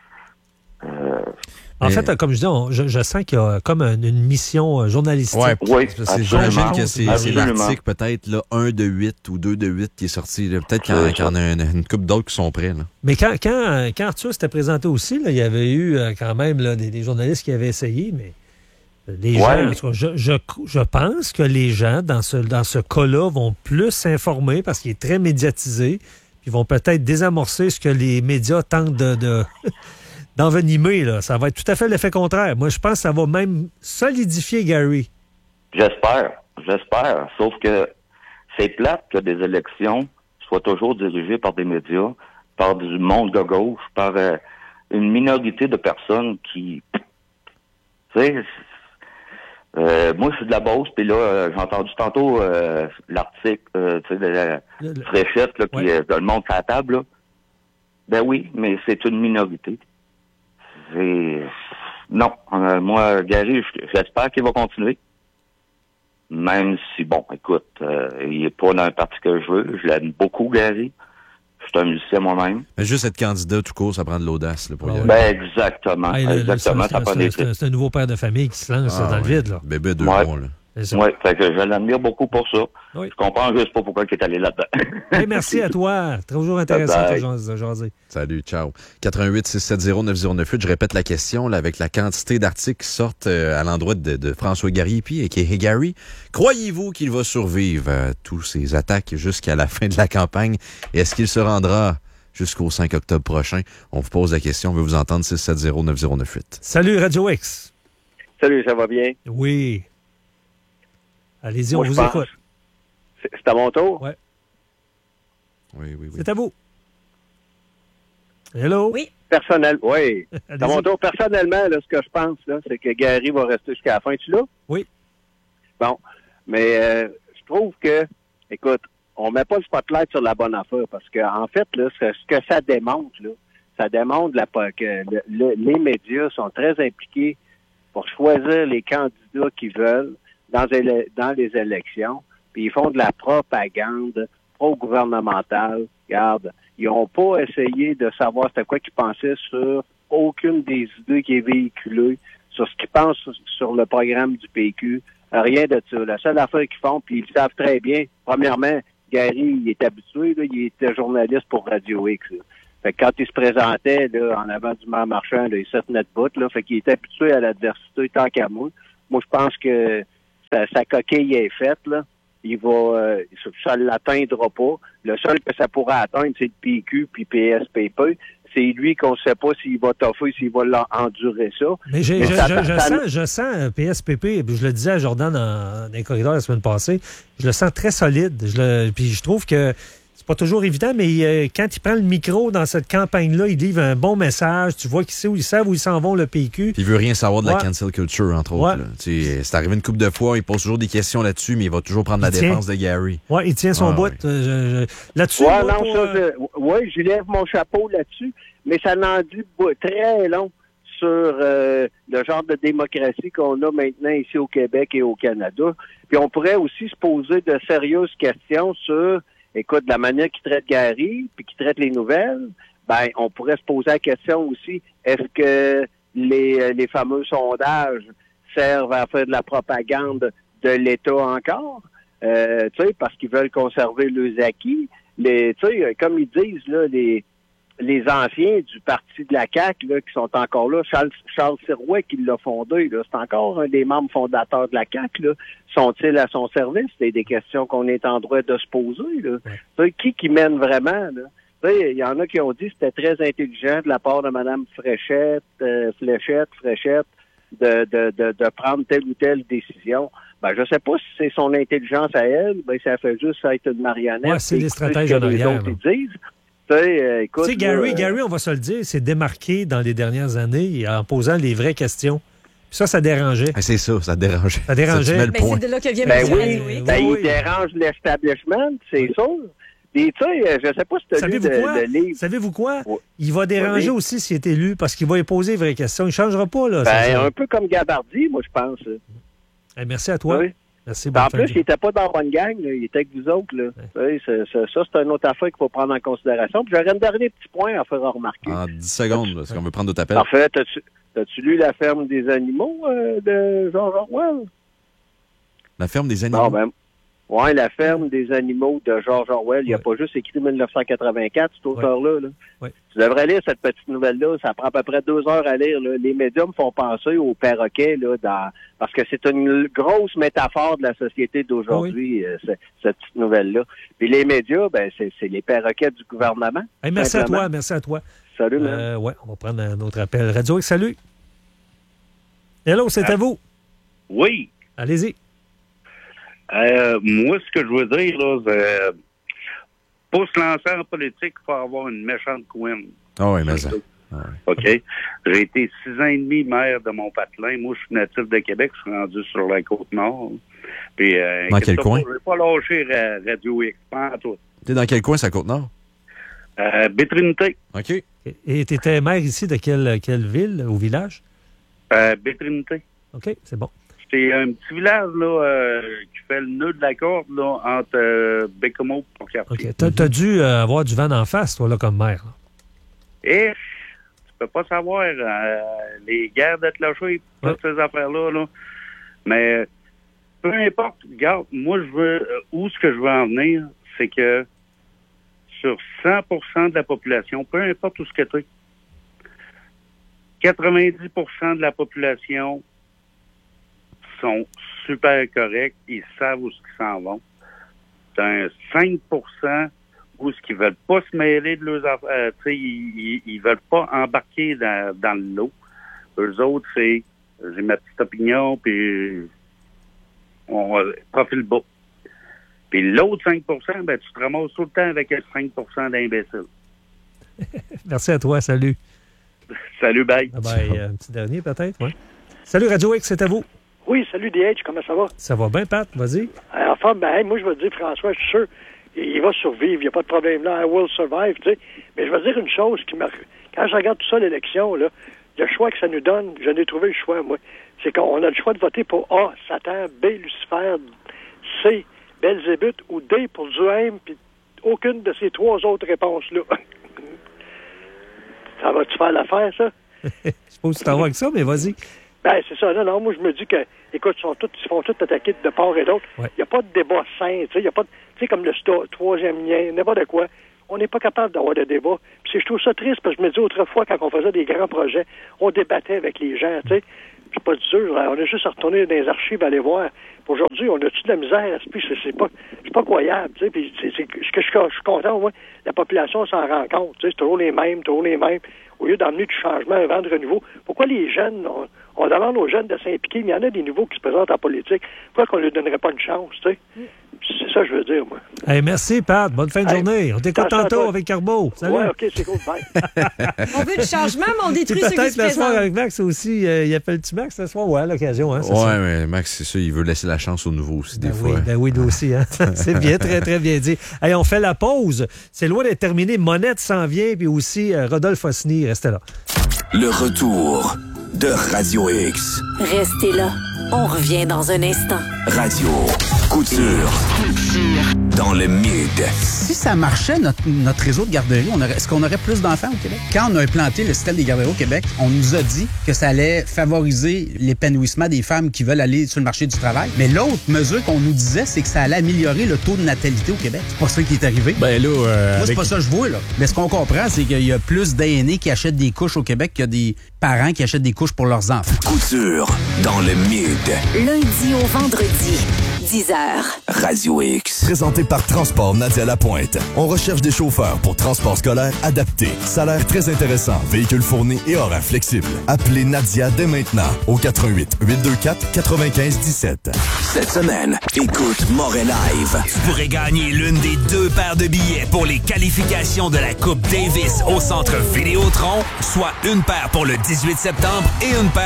Euh, En fait, comme je dis, on- je, je sens qu'il y a comme une, une mission euh, journalistique. Ouais, Oui, c'est- absolument. j'imagine que c'est, c'est Absolument. l'article peut-être là, un de huit ou deux de huit qui est sorti. là. Peut-être qu'il y en, C'est qu'il y en a une, une couple d'autres qui sont prêts. Là. Mais quand, quand, quand Arthur s'était présenté aussi, là, il y avait eu euh, quand même là, des, des journalistes qui avaient essayé, mais les Ouais, gens, mais- en tout cas, je, je, je pense que les gens, dans ce, dans ce cas-là, vont plus s'informer parce qu'il est très médiatisé, puis vont peut-être désamorcer ce que les médias tentent de... de d'envenimer, là. Ça va être tout à fait l'effet contraire. Moi, je pense que ça va même solidifier Gary. J'espère, j'espère. Sauf que c'est plate que des élections soient toujours dirigées par des médias, par du monde de gauche, par euh, une minorité de personnes qui... Tu sais, euh, moi, je suis de la Beauce, puis là, euh, j'ai entendu tantôt euh, l'article, euh, tu sais, de la Le- le- fréchette, là, qui Ouais. euh, le monde à la table, là. Ben oui, mais c'est une minorité. C'est... Non, euh, moi, Gary, j'espère qu'il va continuer. Même si, bon, écoute, euh, il est pas dans un parti que je veux. Je l'aime beaucoup, Gary. Je suis un musicien moi-même. Mais juste être candidat tout court, ça prend de l'audace là, pour y Ah aller. Ben, exactement. Hey, le- le- exactement, c'est- ça prend c'est- des c'est- c'est un nouveau père de famille qui se lance Ah, dans le ouais. vide. Là. Bébé deux Ouais. mois. Là. C'est ça. Oui, fait que je l'admire beaucoup pour ça. Oui. Je comprends juste pas pourquoi il est allé là-dedans. Hey, merci à toi. Toujours intéressant Bye de jas- de jaser. Salut, ciao. quatre-vingt-huit six sept zéro neuf zéro neuf huit, je répète la question là, avec la quantité d'articles qui sortent euh, à l'endroit de, de François Gariépy et qui est Gary. Croyez-vous qu'il va survivre à tous ces attaques jusqu'à la fin de la campagne? Et est-ce qu'il se rendra jusqu'au cinq octobre prochain? On vous pose la question, on veut vous entendre, six sept zéro neuf zéro neuf huit. Salut, Radio X. Salut, ça va bien? Oui. Allez-y, Moi, on je vous pense- écoute. C'est c'est à mon tour? Ouais. Oui, oui, oui. C'est à vous. Hello? Oui. Personnel, oui. Allez-y. À mon tour, personnellement, là, ce que je pense, là, c'est que Gary va rester jusqu'à la fin. Tu là? Oui. Bon. Mais euh, je trouve que, écoute, on met pas le spotlight sur la bonne affaire parce que en fait, là, ce, ce que ça démontre, là, ça démontre la, que le, le, les médias sont très impliqués pour choisir les candidats qu'ils veulent dans, dans les élections, puis ils font de la propagande pro-gouvernementale. Regarde, ils n'ont pas essayé de savoir c'était quoi qu'ils pensaient sur aucune des idées qui est véhiculée, sur ce qu'ils pensent sur, sur le programme du P Q. Rien de ça. La seule affaire qu'ils font, puis ils savent très bien, premièrement, Gary, il est habitué, là, il était journaliste pour Radio X. Là. Fait que quand il se présentait là, en avant du maire marchand, là, il se tenait debout, là, fait qu'il était habitué à l'adversité tant qu'à moi. Moi, je pense que sa, sa coquille est faite, là. Il va, euh, ça ne l'atteindra pas. Le seul que ça pourrait atteindre, c'est le P Q puis P S P P. C'est lui qu'on ne sait pas s'il va toffer, s'il va endurer ça. Mais, j'ai, Mais je, ça, je, ça, je, ça, sens, je sens P S P P, je le disais à Jordan dans, dans les corridors la semaine passée, je le sens très solide. Je le, puis je trouve que c'est pas toujours évident, mais euh, quand il prend le micro dans cette campagne-là, il livre un bon message. Tu vois qu'il sait où ils savent où ils s'en vont, le P Q. Puis il veut rien savoir de la Ouais. cancel culture, entre autres. Ouais. Là. Tu sais, c'est arrivé une couple de fois, il pose toujours des questions là-dessus, mais il va toujours prendre la Il tient. défense de Gary. Oui, il tient son Ah, bout. oui. Euh, je- je- Là-dessus, Ouais, moi, non, pour, ça, euh, je, ouais, je lève mon chapeau là-dessus, mais ça n'en dit pas très long sur euh, le genre de démocratie qu'on a maintenant ici au Québec et au Canada. Puis on pourrait aussi se poser de sérieuses questions sur, écoute, la manière qu'il traite Gary, puis qu'il traite les nouvelles. Ben, on pourrait se poser la question aussi, est-ce que les, les fameux sondages servent à faire de la propagande de l'État encore? Euh, tu sais, parce qu'ils veulent conserver leurs acquis. Les, tu sais, comme ils disent, là, les, les anciens du parti de la C A Q, là, qui sont encore là, Charles, Charles Sirois qui l'a fondé, là, c'est encore un des membres fondateurs de la C A Q, là. Sont-ils à son service? C'est des questions qu'on est en droit de se poser, là. Ouais. Tu sais, qui qui mène vraiment, là? Tu sais, il y en a qui ont dit que c'était très intelligent de la part de Mme Fréchette, euh, Fléchette, Fréchette, de, de, de, de prendre telle ou telle décision. Ben, je sais pas si c'est son intelligence à elle, ben, ça fait juste être une marionnette. Ouais, c'est les Écouter stratèges ce que en les arrière, autres, là. ils disent. Tu sais, euh, écoute. Tu sais, Gary, là, Gary, on va se le dire, s'est démarqué dans les dernières années en posant les vraies questions. Puis ça, ça dérangeait. Ah, c'est ça, ça te dérangeait. Ça dérangeait. Ça, tu mets le Ben, point. c'est de là que vient Ben Monsieur oui, Radio X. ben, oui. il dérange l'establishment, c'est sûr. Puis, tu sais, je sais pas si tu as lu Savez-vous le, quoi? le livre. Savez-vous quoi? Ouais. Il va déranger Oui. aussi s'il est élu parce qu'il va y poser les vraies questions. Il ne changera pas, là. ça, Ben, ça. un peu comme Gabardi, moi, je pense. Eh, merci à toi. Oui. Merci, En bonne fin de plus, il journée. était pas dans la bonne gang, là. Il était avec vous autres, là. Oui, c'est- c'est- ça, c'est une autre affaire qu'il faut prendre en considération. Puis j'aurais un dernier petit point à faire remarquer. En dix secondes, là, parce qu'on veut prendre d'autres appels. Parfait. T'as-tu, t'as-tu lu La ferme des animaux euh, de George Orwell? La ferme des animaux. Non, ben, ouais, La ferme des animaux de George Orwell. Il n'a Ouais. pas juste écrit mille neuf cent quatre-vingt-quatre, cet auteur-là. Là. Ouais. Tu devrais lire cette petite nouvelle-là. Ça prend à peu près deux heures à lire. Là. Les médias me font penser aux perroquets, là, dans... parce que c'est une grosse métaphore de la société d'aujourd'hui, euh, ce- cette petite nouvelle-là. Puis les médias, ben, c'est, c'est les perroquets du gouvernement. Eh, merci à simplement. toi, merci à toi. Salut, man. Euh, ouais, on va prendre un autre appel. Radio X, salut. Hello, c'est à vous. Oui. Allez-y. Euh, moi, ce que je veux dire, là, c'est... Pour se lancer en politique, il faut avoir une méchante couenne. Ah oui, mais ça. OK? J'ai été six ans et demi maire de Mont-Patelin. Moi, je suis natif de Québec. Je suis rendu sur la Côte-Nord. Puis, euh, Dans quel inquiète-toi coin? pas, Je vais pas lâcher Ra- Radio X. Pas en tout. T'es dans quel coin, ça Côte-Nord? Euh, Bétrinité. OK. Et tu étais maire ici de quelle, quelle ville ou village? Euh, Bétrinité. OK, c'est bon. C'est un petit village là euh, qui fait le nœud de la corde là, entre euh, Bécomo et Pont-Cartier. OK. T'as as dû euh, avoir du vent d'en face, toi, là, comme maire. là. Et tu peux pas savoir euh, les guerres de clochers, toutes ces affaires-là. Là. Mais peu importe, regarde, moi je veux euh, où ce que je veux en venir, c'est que sur cent pour cent de la population, peu importe où ce que tu es, quatre-vingt-dix pour cent de la population sont super corrects, ils savent où ils s'en vont. T'as un cinq pour cent où ce qu'ils veulent pas se mêler de leurs affaires, euh, tu sais, ils, ils, ils veulent pas embarquer dans, dans le lot. Eux autres, c'est j'ai ma petite opinion, puis on profile bas. Puis l'autre cinq pour cent, ben, tu te ramasses tout le temps avec le cinq pour cent d'imbéciles. Merci à toi, salut. Salut, bye. Ah ben, euh, un petit dernier peut-être, oui. Salut Radio X, c'est à vous. Oui, salut D H, comment ça va? Ça va bien, Pat, vas-y. Euh, Enfin, ben, hey, moi, je vais te dire, François, je suis sûr, il, il va survivre, il n'y a pas de problème là, I will survive, tu sais. Mais je vais te dire une chose qui m'a... Quand je regarde tout ça, l'élection, là, le choix que ça nous donne, j'en ai trouvé le choix, moi. C'est qu'on a le choix de voter pour A, Satan, B, Lucifer, C, Belzébuth, ou D pour Duhem, puis aucune de ces trois autres réponses-là. Ça va-tu faire l'affaire, ça? Je suppose que tu t'en vas avec ça, mais vas-y. Ben, c'est ça. Non, non, moi, je me dis que, écoute, ils, sont tous, ils font tous attaquer de part et d'autre. Il Ouais. n'y a pas de débat sain, tu sais. Il n'y a pas de, tu sais, comme le sto- troisième lien, n'importe quoi. On n'est pas capable d'avoir de débat. Puis c'est- je trouve ça triste parce que je me dis, autrefois, quand on faisait des grands projets, on débattait avec les gens, tu sais. Je suis pas sûr. On a juste à retourner dans les archives, aller voir. Puis aujourd'hui, on a-tu de la misère? Puis c'est, c'est pas, c'est pas croyable, tu sais. Puis c'est, c'est, je, je, je suis content, au moins, la population s'en rend compte, tu sais. C'est toujours les mêmes, toujours les mêmes. Au lieu d'emmener du changement, un vent de renouveau. Pourquoi les jeunes, on, on demande aux jeunes de s'impliquer, mais il y en a des nouveaux qui se présentent en politique. Pourquoi qu'on ne leur donnerait pas une chance, tu sais? C'est ça que je veux dire, moi. Hey, merci, Pat. Bonne fin de Hey, journée. On t'écoute attention à tantôt toi. avec Carbo. Salut. Ouais, OK, c'est cool. Bye. On veut du changement, mais on Puis détruit ceux qui peut-être se le soir présentent. avec Max aussi. Euh, il appelle-tu Max le soir? Ouais, à l'occasion. Hein, c'est Ouais, ça. mais Max, c'est ça, il veut laisser la chance aux nouveaux aussi, des Ben fois. oui, ben oui, nous aussi. Hein? C'est bien, très, très bien dit. Hey, on fait la pause. C'est loin d'être terminé. Monette s'en vient, puis aussi euh, Rodolphe Osny. Restez là. Le retour de Radio X. Restez là. On revient dans un instant. Radio Couture. Dans le mid. Si ça marchait, notre, notre réseau de garderies, on aurait, est-ce qu'on aurait plus d'enfants au Québec? Quand on a implanté le système des garderies au Québec, on nous a dit que ça allait favoriser l'épanouissement des femmes qui veulent aller sur le marché du travail. Mais l'autre mesure qu'on nous disait, c'est que ça allait améliorer le taux de natalité au Québec. C'est pas ça qui est arrivé. Ben là, euh, Moi, c'est avec- pas ça que je vois, là. Mais ce qu'on comprend, c'est qu'il y a plus d'aînés qui achètent des couches au Québec qu'il y a des parents qui achètent des couches pour leurs enfants. Couture. Dans le mid. Lundi au vendredi, dix heures. Radio X. Présenté par Transport Nadia Lapointe. On recherche des chauffeurs pour transport scolaire adapté. Salaire très intéressant, véhicule fourni et horaire flexible. Appelez Nadia dès maintenant au quatre un huit, huit deux quatre, neuf cinq un sept. Cette semaine, écoute Morel Live. Tu pourrais gagner l'une des deux paires de billets pour les qualifications de la Coupe Davis au Centre Vidéotron, soit une paire pour le dix-huit septembre et une paire